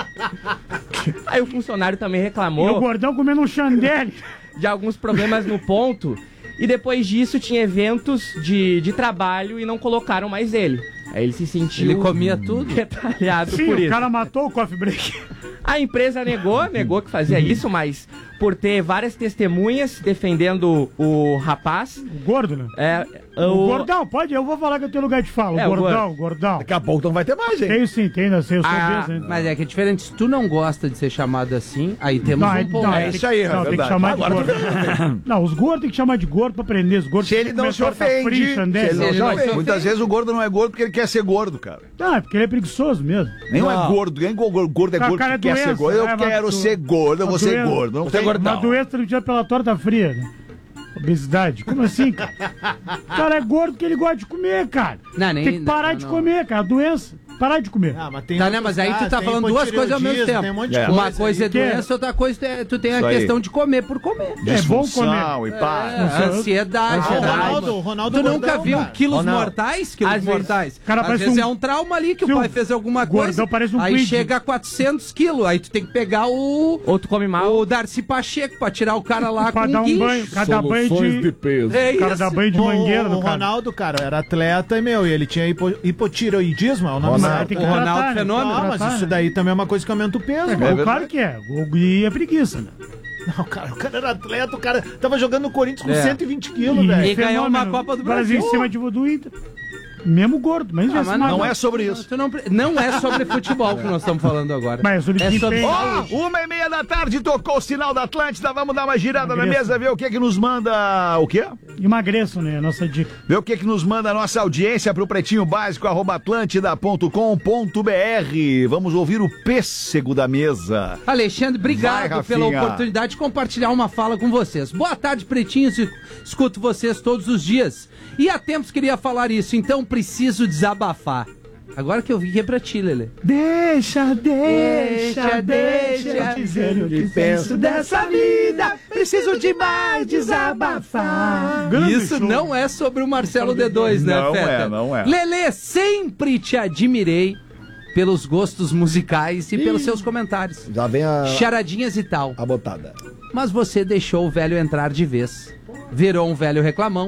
Aí o funcionário também E o reclamou gordão comendo um chandelle. de alguns problemas no ponto. E depois disso tinha eventos de, de trabalho e não colocaram mais ele. Aí ele se sentiu Ele comia tudo. retalhado Sim, por o isso. cara matou o coffee break. A empresa negou, negou que fazia isso, mas por ter várias testemunhas defendendo o rapaz. O gordo, né? É, O, o, gordão, pode? Eu vou falar que eu tenho lugar de fala. É, O o gordão, gordo. o gordão. Daqui a pouco não vai ter mais, hein? Tenho sim, tenho, eu sei, eu sou Ah, obeso ainda. mas é que é diferente. Se tu não gosta de ser chamado assim, aí temos Não, um é, ponto. não, É tem isso que- aí, é não, tem que verdade. chamar Agora de tu gordo. Não, os gordos tem que chamar de gordo pra prender. Os gordos Se ele não se ofende, se ele não se ofende. Muitas vezes o gordo não é gordo porque ele quer ser gordo, cara. Não, é porque ele é preguiçoso mesmo. Nem não. é gordo, nem gordo, gordo é Ah, gordo cara, porque é quer ser doença, gordo. Eu é, mas quero tu- ser gordo, eu vou uma ser doença- gordo. Não Você tem é gordão. Uma doença transmitida pela torta fria, né? Obesidade. Como assim, cara? O cara é gordo porque ele gosta de comer, cara. Não, nem- tem que parar não, de não. comer, cara. Doença. Parar de comer. Ah, mas tem Tá, né? outros Mas aí tu casos, tá tem falando duas coisas ao mesmo hipotireoidismo, tempo. Tem um monte de É. Uma coisa coisa é aí. doença, outra coisa é tu tem a Isso aí. questão de comer por comer. É bom Disfunção comer. e pá. É, ansiedade. Ah, o raiva. Ronaldo, o Ronaldo Tu nunca gordão, viu cara. quilos Ronaldo. mortais? Quilos Às vezes. mortais. Cara, Às parece vezes um- é um trauma ali que Sim, o pai fez alguma gordão coisa. parece um aí quid. chega a quatrocentos quilos. Aí tu tem que pegar o. Ou tu come mal. O Darcy Pacheco pra tirar o cara lá Pra com dar um um guincho. banho. Cada banho de... peso. É O cara isso. dá banho de mangueira O, no o cara. Ronaldo, cara, era atleta e, meu, e ele tinha hipo, hipotireoidismo, é o nome Ronaldo. certo. Tem que O Ronaldo tratar, né? Fenômeno. Ah, mas Tratar, isso né? daí também é uma coisa que aumenta o peso, É, mano. claro que é. O- E é preguiça, né? Não, cara, o cara era atleta, o cara tava jogando no Corinthians com É. cento e vinte quilos, E velho. E ganhou uma fenômeno. Copa do Brasil Brasil. em cima de, do Inter. Mesmo gordo, mas, Ah, esse mas magro. Não é sobre isso. Tu não, pre- não é sobre futebol que nós estamos falando agora. Mas é sobre é sobre desempenho. saúde. Ó, uma e meia da tarde, tocou o sinal da Atlântida. Vamos dar uma girada na Emagreça. mesa, ver o que que nos manda. O quê? Emagreçam, né? A nossa dica. Ver o que que nos manda a nossa audiência pro pretinho básico, arroba atlântida ponto com ponto br. Vamos ouvir o pêssego da mesa. Alexandre, obrigado Vai, pela Rafinha. oportunidade de compartilhar uma fala com vocês. Boa tarde, pretinhos. e Escuto vocês todos os dias. E há tempos queria falar isso, então preciso desabafar. Agora que eu vi que é pra ti, Lelê. Deixa, Deixa, deixa dizer o que penso dessa vida. Preciso demais desabafar. Isso não é sobre o Marcelo D dois, né, Não Feta? é, não é. Lelê, sempre te admirei pelos gostos musicais e pelos seus comentários. Já vem a, Charadinhas e tal. a botada. Mas você deixou o velho entrar de vez. Virou um velho reclamão.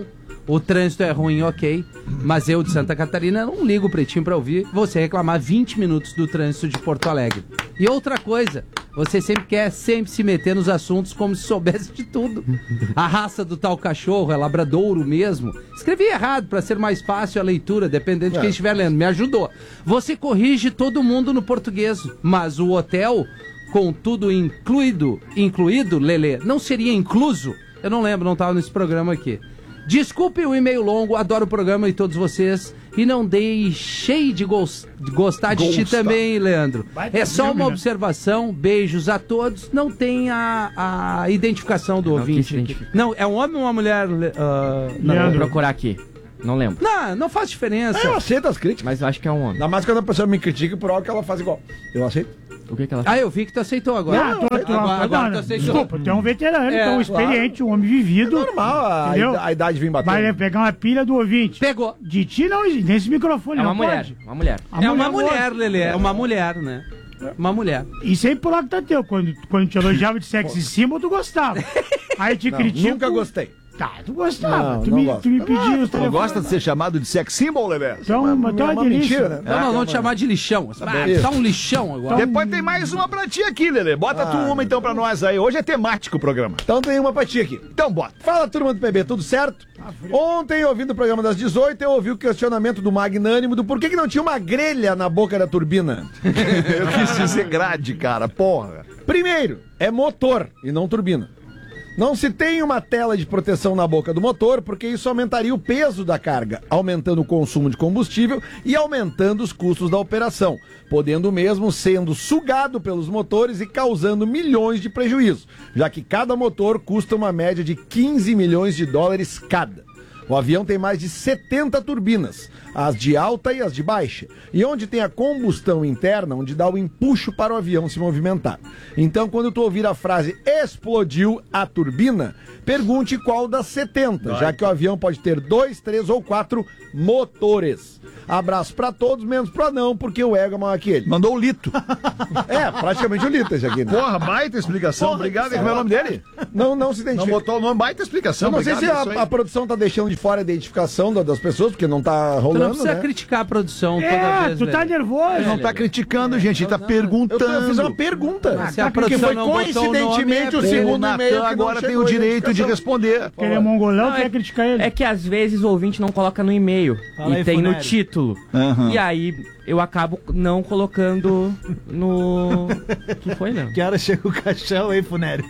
O trânsito é ruim, ok. Mas eu de Santa Catarina não ligo o Pretinho pra ouvir você reclamar vinte minutos do trânsito de Porto Alegre. E outra coisa, você sempre quer sempre se meter nos assuntos como se soubesse de tudo. A raça do tal cachorro é labradouro mesmo. Escrevi errado pra ser mais fácil a leitura, dependendo de quem estiver lendo. Me ajudou. Você corrige todo mundo no português, mas o hotel, com tudo incluído, incluído, Lelê, não seria incluso? Eu não lembro, não tava nesse programa aqui. Desculpe o e-mail longo, adoro o programa e todos vocês. E não deixei de, gos- de gostar de ti também, Leandro. É só uma observação, beijos a todos. Não tem a, a identificação do Não ouvinte. quis identificar. Não, é um homem ou uma mulher? Uh, Não, vou Leandro? procurar aqui. Não lembro. Não, não faz diferença. Eu aceito as críticas. Mas eu acho que é um homem. Ainda mais quando a pessoa me critica por algo que ela faz igual. Eu aceito. O que que ela Ah, eu vi que tu aceitou agora. Não, tu, tu, agora, agora não, tu aceitou. desculpa, tu é um veterano, É, então experiente, um homem vivido. É normal a, entendeu? ida- a idade vir batendo. Vai pegar uma pilha do ouvinte. Pegou. De ti não existe, nesse microfone É uma não mulher. pode. Uma mulher. A É uma mulher mulher, Lelê. É uma mulher, né? Uma mulher. Isso aí por lá que tá teu. Quando, quando te elogiava de sexo em cima, tu gostava. Aí te Não, critico. nunca gostei. Tá, tu gostava. Não, tu, não me, gosto. tu me pediu os Tu telefones. gosta de ser chamado de sex symbol, Lelê? Então, uma, então é uma delícia. mentira, né? Não, não, vamos te chamar de lixão. Ah, bem. tá um lixão agora. Depois tem mais uma pra ti aqui, Lelê. Bota tu uma então pra nós aí. Hoje é temático o programa. Então tem uma pra ti aqui. Então bota. Fala, turma do P B, tudo certo? Ontem, ouvindo o programa das dezoito, eu ouvi o questionamento do magnânimo do porquê que não tinha uma grelha na boca da turbina. Eu quis dizer grade, cara. Porra. Primeiro, é motor e não turbina. Não se tem uma tela de proteção na boca do motor, porque isso aumentaria o peso da carga, aumentando o consumo de combustível e aumentando os custos da operação, podendo mesmo sendo sugado pelos motores e causando milhões de prejuízo, já que cada motor custa uma média de quinze milhões de dólares cada. O avião tem mais de setenta turbinas, as de alta e as de baixa, e onde tem a combustão interna, onde dá o empuxo para o avião se movimentar. Então, quando tu ouvir a frase explodiu a turbina, pergunte qual das setenta, já que o avião pode ter dois, três ou quatro motores. Abraço pra todos, menos pra não, porque o ego é maior que ele. Mandou o Lito. É, praticamente o Lito esse aqui, né? Porra, baita explicação. Porra, Obrigado. que Como é o nome dele? Não, não se Não identifica. botou o nome, baita explicação. Eu não sei se Obrigado, isso a, aí. a produção tá deixando de fora a identificação da- das pessoas, porque não tá Tu rolando, não precisa né? criticar a produção toda É, vez, tu tá Lelê. nervoso. Ele não tá criticando, gente. Ele tá perguntando. Eu, tô- eu fiz uma pergunta. Se a porque produção foi não botou o coincidentemente o, nome, é O segundo e-mail Natan que não agora tem chegou o a direito de identificação. responder. Que ele é mongolão, Não, quer é- criticar ele. É que às vezes o ouvinte não coloca no e-mail Fala e aí, tem no Funério. título. Aham. E aí eu acabo não colocando no. O que foi, Léo? Que hora chega o caixão aí, Funério?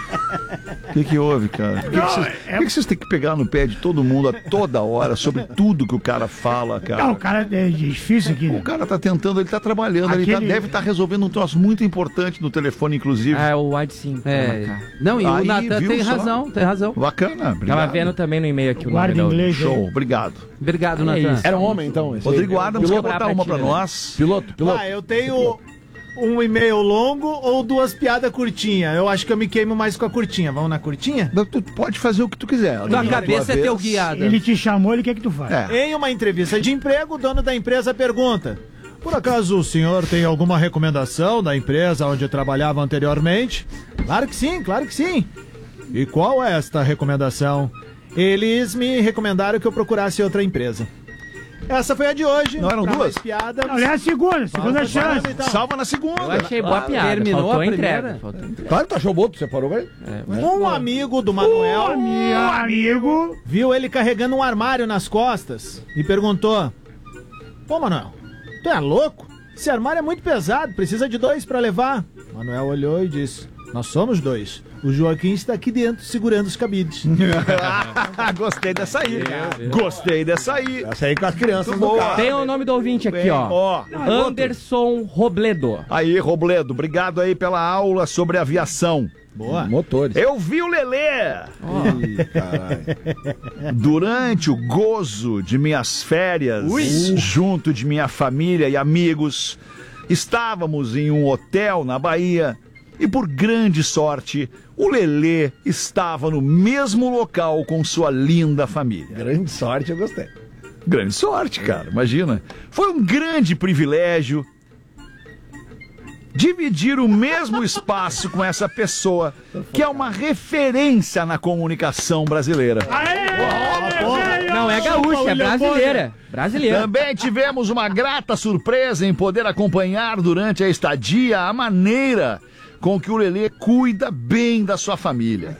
O que, que houve, cara? Por que, que, vocês, por que que vocês têm que pegar no pé de todo mundo a toda hora sobre tudo que o cara fala, cara? Não, o cara é difícil aqui. O Né? cara tá tentando, ele tá trabalhando, ele tá- Aquele- deve estar resolvendo um troço muito importante no telefone, inclusive. Ah, é o Wide sim. É. Não, e o Aí, Natan viu tem só? razão, tem razão. Bacana, obrigado. Tava vendo também no e-mail aqui o Guarda nome da inglês. Show, obrigado. Obrigado, É Natan. isso. Era um homem, então? esse aí? Rodrigo Adams quer piloto botar pra uma ti, pra né? nós. Piloto, piloto. Ah, eu tenho um e-mail longo ou duas piadas curtinhas. Eu acho que eu me queimo mais com a curtinha. Vamos na curtinha? Tu pode fazer o que tu quiser. Tua cabeça é teu vez. guiado. Ele te chamou, ele quer que tu faça. É. Em uma entrevista de emprego, o dono da empresa pergunta: por acaso o senhor tem alguma recomendação da empresa onde trabalhava anteriormente? Claro que sim, claro que sim. E qual é esta recomendação? Eles me recomendaram que eu procurasse outra empresa. Essa foi a de hoje. Não eram Pra duas? mais piada. Não, é a segunda, segunda Vamos, chance. vamos, então. Salva na segunda. Eu achei boa Ah, piada. terminou Faltou a entrega. primeira? Faltou entrega. Claro que tu achou bom, tu separou, velho. Um amigo do Manuel Meu amigo. viu ele carregando um armário nas costas e perguntou: pô, Manuel, tu é louco? Esse armário é muito pesado, precisa de dois pra levar. Manuel olhou e disse: nós somos dois. O Joaquim está aqui dentro segurando os cabides. Gostei dessa aí. Gostei dessa aí. Essa aí com as crianças Muito do boa. carro. Tem o nome do ouvinte aqui, ó. Ó, Anderson Robledo. aí, Robledo, obrigado aí pela aula sobre aviação. Boa. Motores. Eu vi o Lelê Ih, caralho. durante o gozo de minhas férias, junto de minha família e amigos. Estávamos em um hotel na Bahia e, por grande sorte, o Lelê estava no mesmo local com sua linda família. Grande sorte, eu gostei. Grande sorte, cara, imagina. Foi um grande privilégio dividir o mesmo espaço com essa pessoa que é uma referência na comunicação brasileira. Aê! Não, é gaúcha, é brasileira. Brasileira. Também tivemos uma grata surpresa em poder acompanhar durante a estadia a maneira com que o Lelê cuida bem da sua família.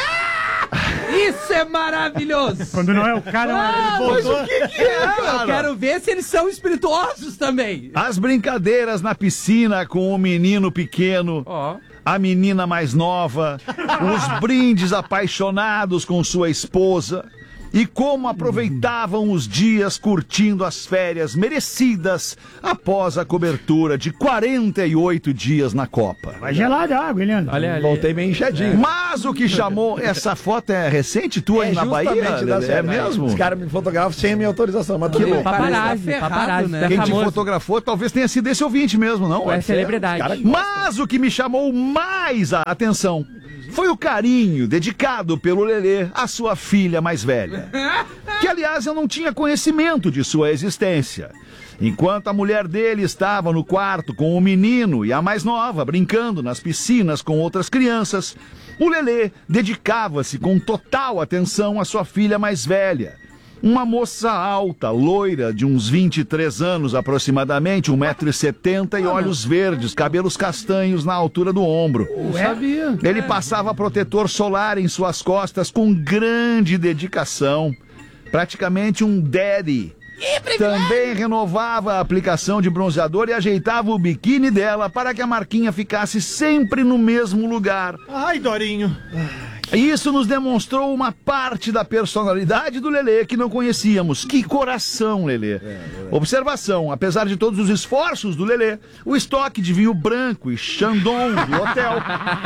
Isso é maravilhoso! Quando não é o cara, ah, ele mas voltou. o que, que é, cara? Eu quero ver se eles são espirituosos também. As brincadeiras na piscina com o menino pequeno, oh. a menina mais nova, os brindes apaixonados com sua esposa e como aproveitavam os dias curtindo as férias merecidas após a cobertura de quarenta e oito dias na Copa. Vai gelada a água, Leandro. Olha ali. Voltei meio inchadinho. É. Mas o que chamou... Essa foto é recente tua é aí na Bahia? Da É mesmo? Os caras me fotografam sem a minha autorização. Mas tudo bem. Paparazzi, tá paparazzi, né? Quem famoso. te fotografou talvez tenha sido esse ouvinte mesmo, não? É celebridade. Cara... Mas o que me chamou mais a atenção foi o carinho dedicado pelo Lelê à sua filha mais velha. Que, aliás, eu não tinha conhecimento de sua existência. Enquanto a mulher dele estava no quarto com o menino e a mais nova brincando nas piscinas com outras crianças, o Lelê dedicava-se com total atenção à sua filha mais velha. Uma moça alta, loira, de uns vinte e três anos aproximadamente, um metro e setenta e olhos verdes, cabelos castanhos na altura do ombro. Eu sabia. Ele passava protetor solar em suas costas com grande dedicação. Praticamente um daddy. Também renovava a aplicação de bronzeador e ajeitava o biquíni dela para que a marquinha ficasse sempre no mesmo lugar. Ai, Dorinho. Isso nos demonstrou uma parte da personalidade do Lelê que não conhecíamos. Que coração, Lelê. É, é. Observação, apesar de todos os esforços do Lelê, o estoque de vinho branco e Chandon do hotel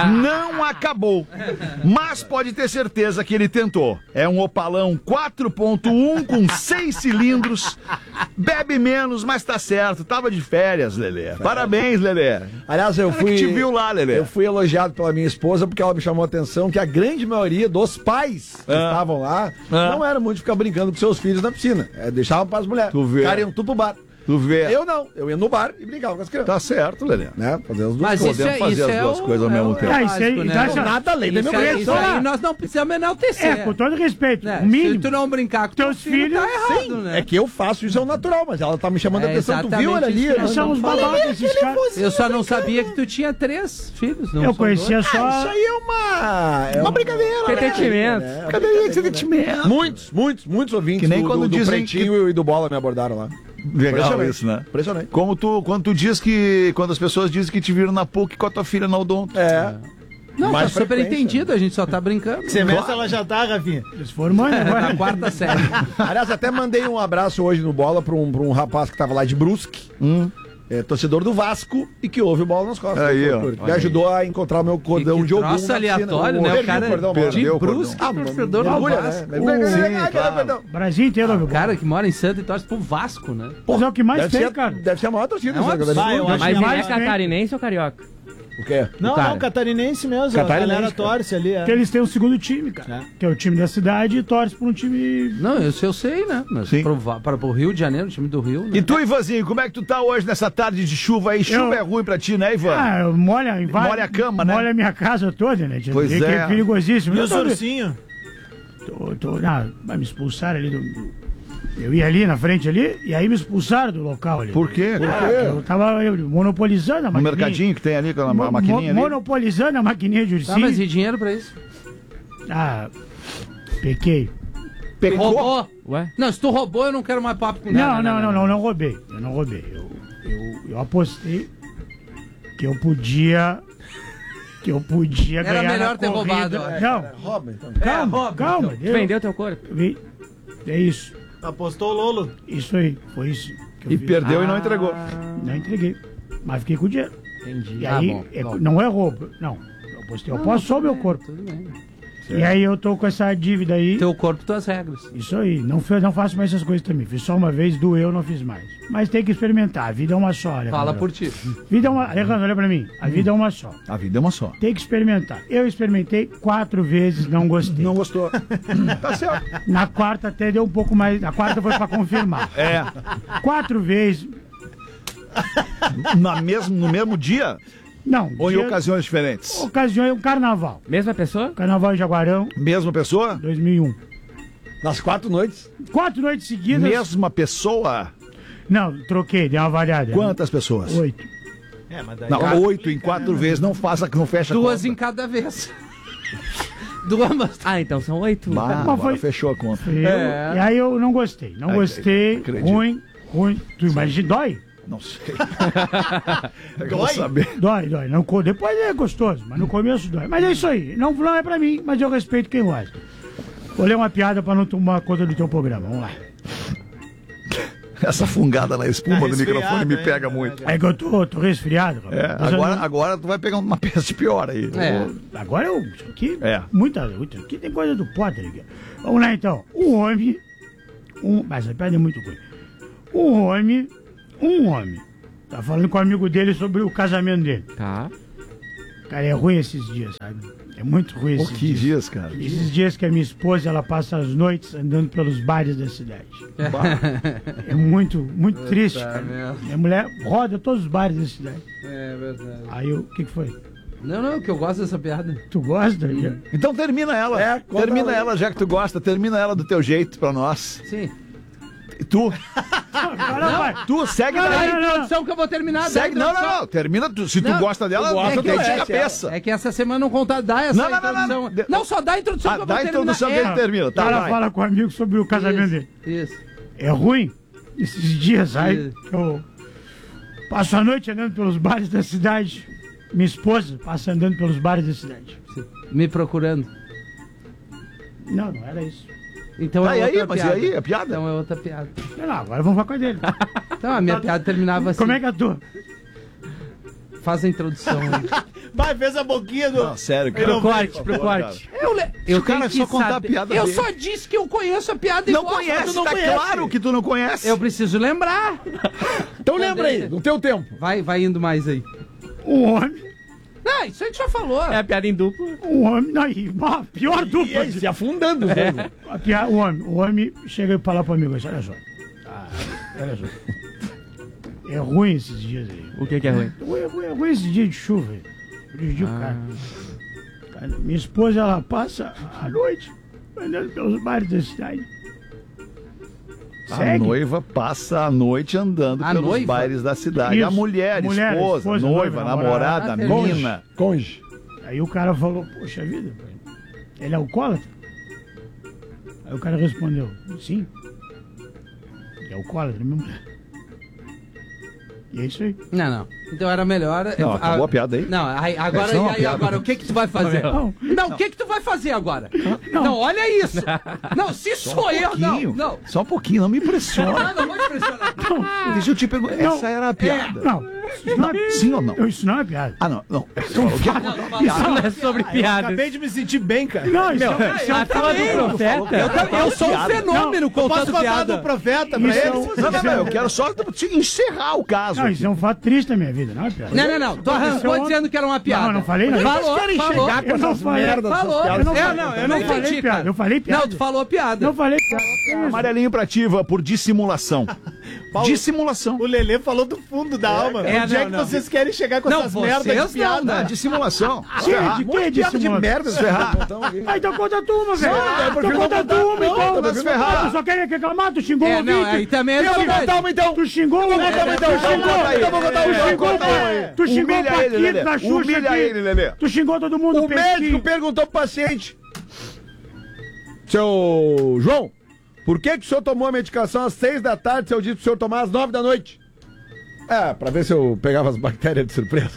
não acabou. Mas pode ter certeza que ele tentou. É um Opalão quatro ponto um com seis cilindros. Bebe menos, mas tá certo. Tava de férias, Lelê. Parabéns, Lelê. Aliás, eu fui... Ela que te viu lá, Lelê. Eu fui elogiado pela minha esposa porque ela me chamou a atenção que a grande maioria dos pais que ah. estavam lá ah. não era muito de ficar brincando com seus filhos na piscina. É, deixavam para as mulheres. Tu vê. Cara, iam tudo pro bar. Tu vê. Eu não. Eu ia no bar e brincava com as crianças. Tá certo, Lelê. Né? Fazer as duas Mas coisas. Isso é, fazer isso as é duas o, coisas ao é mesmo o, tempo. É Ah, isso aí, né? já, nada além da isso, minha aí, isso aí nós não precisamos enaltecer. É, com todo respeito. É, o mínimo. Se tu não brincar com teus teu filho, filhos, tá errado, sim, né? é que eu faço isso, é o natural, mas ela tá me chamando a É atenção. Tu viu, olha ali. exatamente Nós somos babacas, esses caras. Eu só não sabia que tu tinha três filhos. Não Eu são conhecia dois. só. Ah, isso aí é uma... É uma brincadeira, Entretenimento. né? Brincadeira de entretenimento. Muitos, muitos, muitos ouvintes Que nem do, quando do, do dizem Pretinho que- e do Bola me abordaram lá. Legal isso, né? Impressionante. Como tu, quando tu diz que... Quando as pessoas dizem que te viram na P U C com a tua filha na Odonto. É. Não, Mais tá super frequência. entendido, a gente só tá brincando. Que semestre ela já tá, Rafinha? Eles formando agora. Na quarta série. Aliás, até mandei um abraço hoje no Bola pra um, pra um rapaz que tava lá de Brusque. Hum. É, torcedor do Vasco e que ouve o Bola nas costas. Aí, ó. Me ajudou a encontrar o meu cordão que de ogum. troço na aleatório, piscina. né? O Perdi cara cordão, perdeu mano. o cordão. Brusque, Ah, torcedor do orgulho, Vasco. né? Sim, claro. Perdão. Brasil inteiro, meu O cara que mora em Santa e torce pro Vasco, né? Mas é o que mais Deve tem, ser, cara. deve ser a maior torcida. É um essa absurdo. galera. Vai, eu acho Mas que ele mais é tem. catarinense ou carioca? O quê? Não, cara. não, catarinense mesmo. Catarinense, a galera cara. torce ali. É. Porque eles têm o segundo time, cara. Que é o time da cidade e torce por um time. Não, eu, eu sei, né? Mas Sim. pro, Va- para o Rio de Janeiro, o time do Rio, né? E tu, Ivanzinho, como é que tu tá hoje nessa tarde de chuva aí? Chuva Eu- é ruim pra ti, né, Ivan? Ah, molha, invade, Molha a cama, né? Molha a minha casa toda, né? Pois Que é. é perigosíssimo. E Eu os tô- ursinhos? tô, tô, não, vai me expulsar ali do, do- Eu ia ali na frente ali e aí me expulsaram do local ali. Por quê? Ah, eu tava eu, monopolizando a No maquininha. mercadinho que tem ali, aquela ma- Mo- maquininha ali. Monopolizando a maquininha de ursinho. Tá, mas e dinheiro pra isso? Ah, pequei. Roubou? Ué? Não, se tu roubou, eu não quero mais papo com Não, nada. não, não, não, não roubei. Eu não roubei. Eu, eu, eu apostei que eu podia. Que eu podia Era ganhar. melhor na ter corrida. roubado, eu acho. Não, Rouba, então. calma, É, rouba, calma. então. eu- Vendeu teu corpo? eu vi- É isso. Apostou o Lolo. Isso aí. Foi isso. que eu E fiz. perdeu e não Ah, entregou. Não entreguei. Mas fiquei com o dinheiro. Entendi. E Ah, aí, bom, é- bom. não é roubo. Não. Eu apostei. Eu Não, posso só o tudo meu bem, corpo. Tudo bem. E aí eu tô com essa dívida aí. Teu corpo, tuas regras. Isso aí. Não, fe- não faço mais essas coisas também. Fiz só uma vez, doeu, não fiz mais. Mas tem que experimentar. A vida é uma só, Alejandro. Fala por ti. Vida é uma... Alejandro, olha pra mim. A vida é uma só. A vida é uma só. Tem que experimentar. Eu experimentei quatro vezes, não gostei. Não gostou. Tá certo. Na quarta até deu um pouco mais. Na quarta foi pra confirmar. É. Quatro vezes. Na mesmo, no mesmo dia? Não. Ou em dia- ocasiões diferentes? Ocasião, um carnaval. Mesma pessoa? Carnaval em Jaguarão, Mesma pessoa? dois mil e um. Nas quatro noites? Quatro noites seguidas. Mesma pessoa? Não, troquei, dei uma variada. Quantas pessoas? Oito. É, mas daí... Não, oito em quatro vezes não faça, não fecha Duas a conta. em cada vez. Duas. Ah, então são oito. Bah, Mas foi- fechou a conta. Eu- É. E aí eu não gostei. Não Ai, gostei. acredito. Ruim, ruim. Tu imagina, dói? Não sei. Eu vou saber. Dói, dói. Não, co- depois é gostoso, mas no começo dói. Mas é isso aí. Não, não é pra mim, mas eu respeito quem gosta. Vou ler uma piada pra não tomar conta do teu programa. Vamos lá. Essa fungada na espuma Tá do microfone resfriado, me hein? pega muito. É que eu tô, tô resfriado. rapaz. É, Mas eu agora, não- agora tu vai pegar uma peste pior aí. É. Agora eu. Isso aqui. É. Muita. Muita aqui tem coisa do Potter aqui. Vamos lá então. Um homem. Um, mas essa piada é muito ruim. Um homem. Um homem. Tá falando com o amigo dele sobre o casamento dele. Tá. Cara, é ruim esses dias, sabe? É muito ruim Pô, esses que dias, cara? Esses dias que a minha esposa, ela passa as noites andando pelos bares da cidade. É muito, muito Puta triste, cara. merda. Minha mulher roda todos os bares da cidade. É verdade. Aí eu, o que que foi? Não, não, que eu gosto dessa piada. Tu gosta? Então termina ela. É, conta termina ela. ela, já que tu gosta. Termina ela do teu jeito pra nós. Sim. E tu? Agora vai. Tu segue Não, daí. é a introdução que eu vou terminar. Segue, dá a não, não, introdução. não. Termina. tu- se tu Não, gosta dela, tu gosta, tu tu tem de merece cabeça. ela. É que essa semana não conta, dá essa Não, não, não, introdução. não, não. Não, só dá a introdução Ah, que eu dá vou a terminar. introdução que ele termina. Tá, o cara vai. fala com o amigo sobre o casamento dele. Isso. É ruim esses dias aí Isso. que eu passo a noite andando pelos bares da cidade. Minha esposa passa andando pelos bares da cidade. Me procurando. Não, não era isso. Então Tá, é e aí? outra Mas e piada. aí? A piada? Então é outra piada. Sei lá, agora vamos falar com a dele. Então a minha piada terminava assim. Como é que é a tua? Faz a introdução aí. Vai, fez a boquinha do... Não, sério, cara. Pro corte, Por pro favor, corte. Eu, le... eu O cara tenho que só contar a saber. piada Eu dele. só disse que eu conheço a piada Não igual, mas conhece, tu não tá conhece. claro que tu não conhece. Eu preciso lembrar. Então lembra aí, no teu tempo. Vai, vai indo mais aí. Um homem. Não, isso a gente já falou. É a piada em duplo. Um homem. Não, e, ó, pior dupla. E aí, se afundando. É. A pia- O homem, o homem chega e fala pro amigo, olha só. Ah, olha só. É ruim esses dias aí. O que que é ruim? É ruim, é ruim, é ruim esses dias de chuva. aí. Prejudica o cara. Cara, minha esposa, ela passa a noite andando pelos bares da cidade. A Segue. noiva passa a noite andando A pelos noiva? bares da cidade. Isso. A mulher, Mulher, esposa, esposa, noiva, noiva, namorada, namorada. Ah, mina. Conge. Aí o cara falou, poxa vida, pai, ele é alcoólatra? Aí o cara respondeu, sim. Ele é alcoólatra, minha mulher. E é isso aí. Não, não. Então era melhor. Não, acabou a piada aí? Não, aí, agora, Essa é uma e aí, piada. agora, o que que tu vai fazer? Não. Não, o que que tu vai fazer agora? Não, olha isso. Não, se sou eu, não, pouquinho. não. Só um pouquinho, não me impressiona. Ah, não vou te pressionar. Deixa eu te perguntar. Não. Essa era a piada. Não, isso não é, Sim ou não? isso não é piada. Ah, não, não. Você falou que é Isso não é sobre piadas. Acabei de me sentir bem, cara. Não, isso, é, isso é um A tua do Eu, profeta. também, eu sou um piada. fenômeno Eu posso contando contar piada. do profeta pra Isso é eles? um- Não, não, não. Eu quero só te encerrar o caso. Não, isso é um fato triste da minha vida, não é piada. Não, não, não. Tu arrancou Aconteceu dizendo que era uma piada. Não, não falei nada. Falou, Vocês querem falou. chegar com Eu não essas falei. merdas, essas Falou. piadas. Eu não É, falei. não, eu Eu não não falei entendi, piada, cara. eu falei piada. Não, tu falou piada. Não falei piada. Que isso? Amarelinho pra ativa por dissimulação. Paulo, Dissimulação. O Lelê falou do fundo da alma. É, Onde é não, que não. vocês querem chegar com Não, essas vocês merdas não, de piada? né? Dissimulação. Sim, de que Piada de dissimulação? merda, se ferrar. Ah, então conta a turma, velho. Não, eu Então prefiro conta a não contar. turma, Não, então. tá me ferrar. Tu só quer reclamar, tu xingou É, o não, ouvinte. aí também é Eu vou verdade. contar uma, então. Tu xingou o ouvinte. então, Tu então xingou, conta aí. então vou contar É, tu xingou, conta aí. tu xingou o Humilha ele, Paquito Lelê. da Xuxa Humilha aqui. ele, Lelê. Tu xingou todo mundo. O médico perguntou pro paciente: Seu João, por que, que o senhor tomou a medicação às seis da tarde se eu disse pro senhor tomar às nove da noite? É, pra ver se eu pegava as bactérias de surpresa.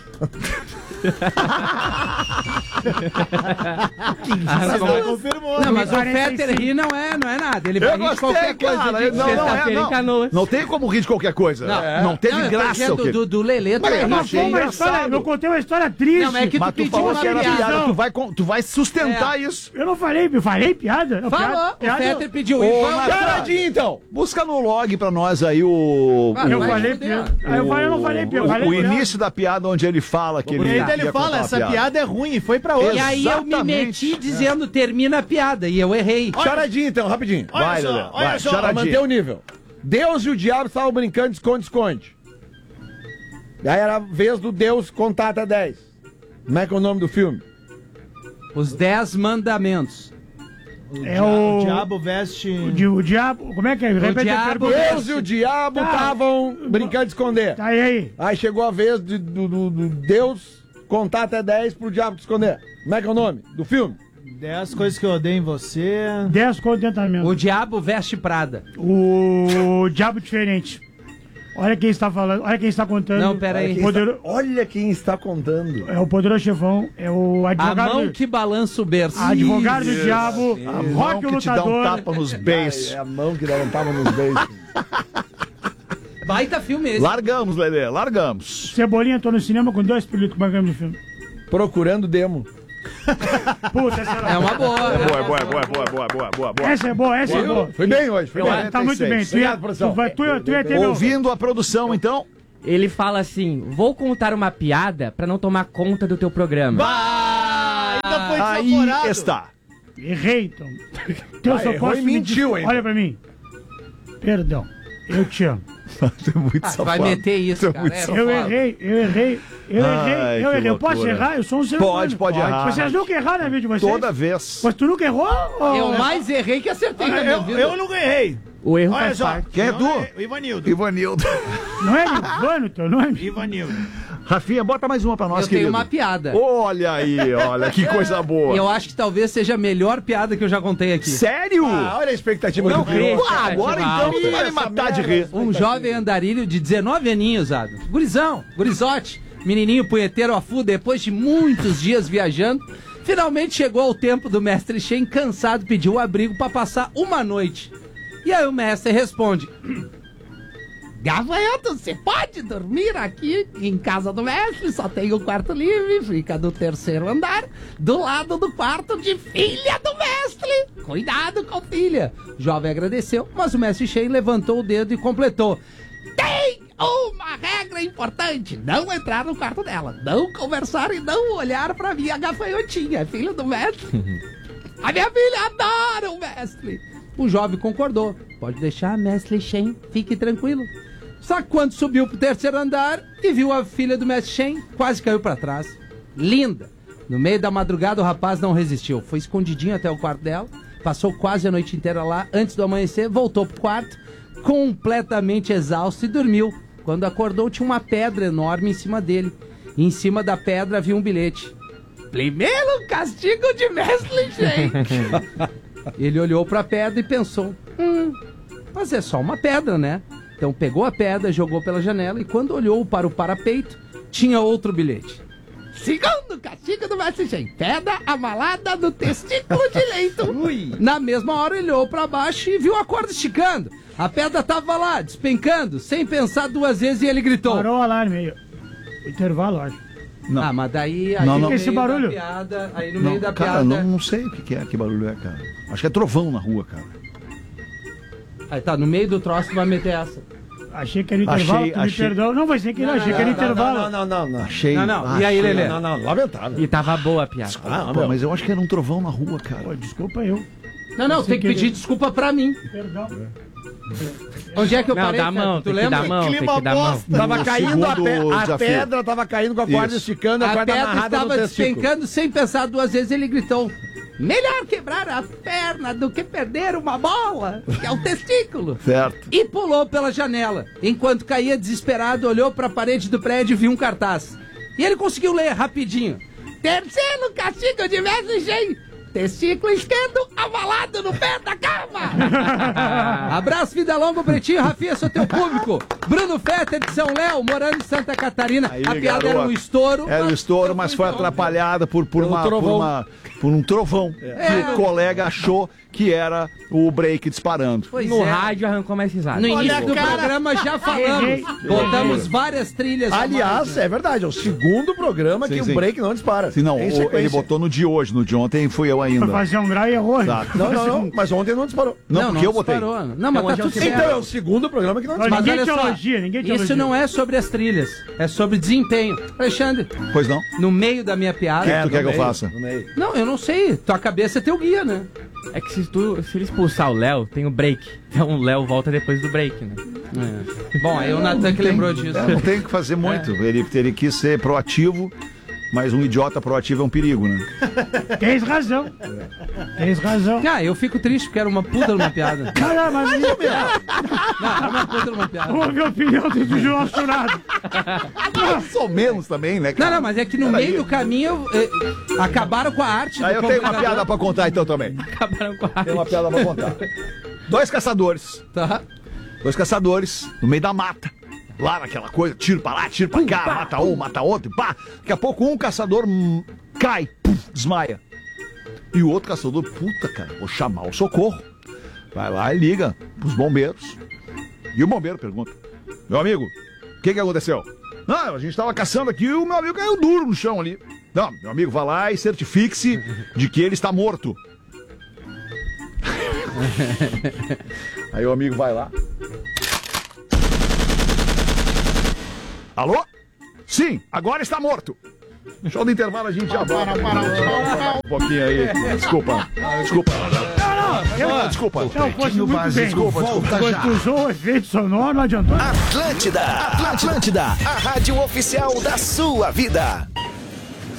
Ah, Você confirmou. Não, mas o quarenta e Fetter cinco. rir não é, não é nada. Ele Eu vai rir de gostei, qualquer coisa. cara. de Não, não, é, sexta-feira em não. Canoas. Não tem como rir de qualquer coisa. Não, teve eu tô graça. dizendo o quê? do, do Lelê, tu Mas vai eu rir. achei Foi uma engraçado. história, eu contei uma história triste. Não, mas é que tu Mas tu pediu falou uma que era piada. piada. Tu vai, con- tu vai sustentar É. isso. Eu não falei, eu falei piada. Eu Falou, piada- o piada- Fetter pediu Ô, isso. Marcelo. Paradinho, então. Busca no log pra nós aí o... Ah, Eu vai falei fuder. piada. Ah, Eu falei, eu não falei piada. eu falei O piada. início da piada onde ele fala que ele... E ainda ele ia fala, contar uma essa piada é ruim, e foi pra outra. E aí eu me Exatamente. meti dizendo termina a piada e eu errei. Charadinho, então, rapidinho. Olha Vai, só, Lelê, olha vai, só. Pra charadinha. manter o nível. Deus e o diabo estavam brincando de esconde-esconde. E aí era a vez do Deus contar até dez. Como é que é o nome do filme? Os dez mandamentos. É o... O diabo veste... O, di- o diabo... Como é que é? Repete a diabo, pergunta. Deus e o diabo Tá. estavam brincando de esconder. Tá, e aí? Aí chegou a vez de- do, do- do Deus contar até dez pro diabo te esconder. Como é que é o nome do filme? Dez coisas que eu odeio em você. Dez contentamentos. O diabo veste Prada. O diabo diferente. Olha quem está falando, olha quem está contando. Não, pera aí. O podero- Olha quem está contando. É o poderoso chefão, é o A advogado. mão que balança o berço. Advogado do Isso. diabo, Isso. a Rock o que te dá um lutador. tapa nos beiços. É a mão que dá um tapa nos beijos. Baita filme esse. Largamos, Lelê, largamos. Cebolinha, tô no cinema com dois pilotos bancando do filme. Procurando demo. Puta, essa É uma boa. É boa, é boa, é boa, é boa, boa, boa, boa, boa. Essa é boa, essa é boa. Foi bem hoje, foi Eu- bem. Tá muito bem. Tu ia, Obrigado, produção. tu, vai, tu, ia- tu ia ter meu... Ouvindo a produção, então. Ele fala assim: vou contar uma piada pra não tomar conta do teu programa. Ainda foi Aí desaforado. está. Errei, então. Então eu Ah, só errou posso e me mentiu des- ainda. Olha pra mim. Perdão. Eu te amo. Você é muito Ah, safado. vai meter isso, Você é cara. muito É, safado. Eu errei, eu errei. Eu Ai, errei, eu que errei. Eu posso loucura. errar? Eu sou um ser Pode, humano. pode errar. Vocês nunca erraram na vida de vocês? Toda vez. Mas tu nunca errou? ou- Eu mais errei que acertei na minha Eu, vida. eu nunca errei. O erro Olha faz só. parte. Quem é Não tu? O Ivanildo. Ivanildo. Não é Ivano teu nome? Ivanildo. Rafinha, bota mais uma pra nós, Eu tenho querido. uma piada. Olha aí, olha, que coisa boa. Eu acho que talvez seja a melhor piada que eu já contei aqui. Sério? Ah, olha a expectativa Não do crê. criou. Ah, agora então tu vai me matar de rir. Um jovem andarilho de dezenove aninhos, Ado. Gurizão, gurizote, menininho punheteiro a full, depois de muitos dias viajando, finalmente chegou ao tempo do mestre Shen, cansado, pediu abrigo pra passar uma noite. E aí o mestre responde: Gafanhoto, você pode dormir aqui em casa do mestre, só tem o quarto livre, fica no terceiro andar, do lado do quarto de filha do mestre. Cuidado com filha. O jovem agradeceu, mas o mestre Shen levantou o dedo e completou: tem uma regra importante, não entrar no quarto dela, não conversar e não olhar pra minha gafanhotinha, filha do mestre. A minha filha adora o mestre. O jovem concordou. Pode deixar, mestre Shen, fique tranquilo. Só que quando subiu pro terceiro andar e viu a filha do mestre Shen, quase caiu pra trás. Linda. No meio da madrugada o rapaz não resistiu. Foi escondidinho até o quarto dela, passou quase a noite inteira lá. Antes do amanhecer, voltou pro quarto, completamente exausto, e dormiu. Quando acordou, tinha uma pedra enorme em cima dele. E em cima da pedra havia um bilhete: primeiro castigo de mestre Shen. Ele olhou pra pedra e pensou: Hum, mas é só uma pedra, né? Então pegou a pedra, jogou pela janela, e quando olhou para o parapeito, tinha outro bilhete: segundo castigo do mestre Shen, pedra amalada no testículo direito. Na mesma hora ele olhou pra baixo e viu a corda esticando. A pedra tava lá, despencando, sem pensar duas vezes, e ele gritou: Parou o alarme aí. Intervalo, eu acho. Não. Ah, mas daí... aí Não, no não. meio Esse barulho? da piada, aí no Não, meio da cara, piada... não, não sei o que que é, que barulho é, cara. Acho que é trovão na rua, cara. Aí tá, no meio do troço tu vai meter essa. Achei que era intervalo, Achei- tu me achei- perdão. Não, vai ser que não, achei que era intervalo. Não, não, não, não. Achei. Não, não. Ah, E aí, achei- Lelê? Não, não, lamentável. E tava boa a piada. Ah, Pô, meu. mas eu acho que era um trovão na rua, cara. Pô, desculpa eu. Não, não, Sem tem que querer. pedir desculpa pra mim. Perdão. Onde é que eu Não, parei, dá a Feta? mão, tu tem que lembra? dar a mão, tem Clima que dar a mão. bosta. Tava No caindo a, segundo pe- a desafio. pedra, tava caindo com a corda Isso. esticando, a, A corda pedra amarrada estava no testículo. despencando, sem pensar duas vezes, ele gritou: melhor quebrar a perna do que perder uma bola, que é o testículo. Certo. E pulou pela janela. Enquanto caía desesperado, olhou para a parede do prédio e viu um cartaz. E ele conseguiu ler rapidinho: terceiro castigo de mestre Shen, testículo esquerdo avalado no pé da cama. Abraço, vida longa, Pretinho. Rafinha, sou teu público. Bruno Fetter de São Léo, morando em Santa Catarina. Aí, a piada era um garoto. estouro. Era um mas estouro, eu mas fui foi interrompido. atrapalhada por, por, Pelo uma, por, trovão. uma, por um trovão. Que É. o colega achou que era o break disparando. Pois No é. rádio arrancou mais risada. No início Olha, do cara. programa já falamos. Errei. Botamos várias trilhas. a mais, Aliás, né? é verdade, é o segundo programa Sim, que sim. o break não dispara. Se não, Em o- sequência. ele botou no de hoje, no de ontem fui eu Foi ainda. fazer um grau e errou. Exato. Não, não, não, mas ontem não disparou. Não, porque eu botei. disparou. Não, mas Então, tá hoje é o tudo certo. Então é o segundo programa que não Mas dispara. ninguém olha te só, elogia, ninguém te Isso elogia. não é sobre as trilhas, é sobre desempenho. Alexandre, Pois não? no meio da minha O piada... que, que tu no quer que eu meio, faça? no meio. Não, eu não sei. Tua cabeça é teu guia, né? É que se, tu, se ele expulsar o Léo, tem o break. Então o Léo volta depois do break, né? É. Bom, aí o Natan que lembrou disso. É, não tem o que fazer muito. Ele, ele quis ser proativo Mas um idiota proativo é um perigo, né? Tens razão. Tens razão. Ah, eu fico triste porque era uma puta numa piada. Não, não, mas... Não, era uma puta numa piada. Vamos ver a opinião do João Churado. Mais ou menos também, né, cara? Não, não, mas é que no meio do caminho eh, acabaram com a arte. Aí do eu tenho uma computador. piada pra contar então também. Acabaram com a arte. Tem uma piada pra contar. Dois caçadores. Tá. Dois caçadores no meio da mata. Lá naquela coisa, tiro pra lá, tiro pra cá, mata um, mata outro, pá. Daqui a pouco um caçador hum, cai, pum, desmaia. E o outro caçador, puta, cara, vou chamar o socorro. Vai lá e liga pros bombeiros. E o bombeiro pergunta: meu amigo, o que que aconteceu? Não, a gente tava caçando aqui e o meu amigo caiu duro no chão ali. Não, meu amigo, vá lá e certifique-se de que ele está morto. Aí o amigo vai lá. Alô? Sim, agora está morto. Show do intervalo, a gente já volta. Um pouquinho aí. Desculpa. Desculpa. Não, não. Ah, desculpa. Não, fosse muito bem. Desculpa, desculpa. Quando tu usou o efeito sonoro, não adiantou. Atlântida, Atlântida, a rádio oficial da sua vida.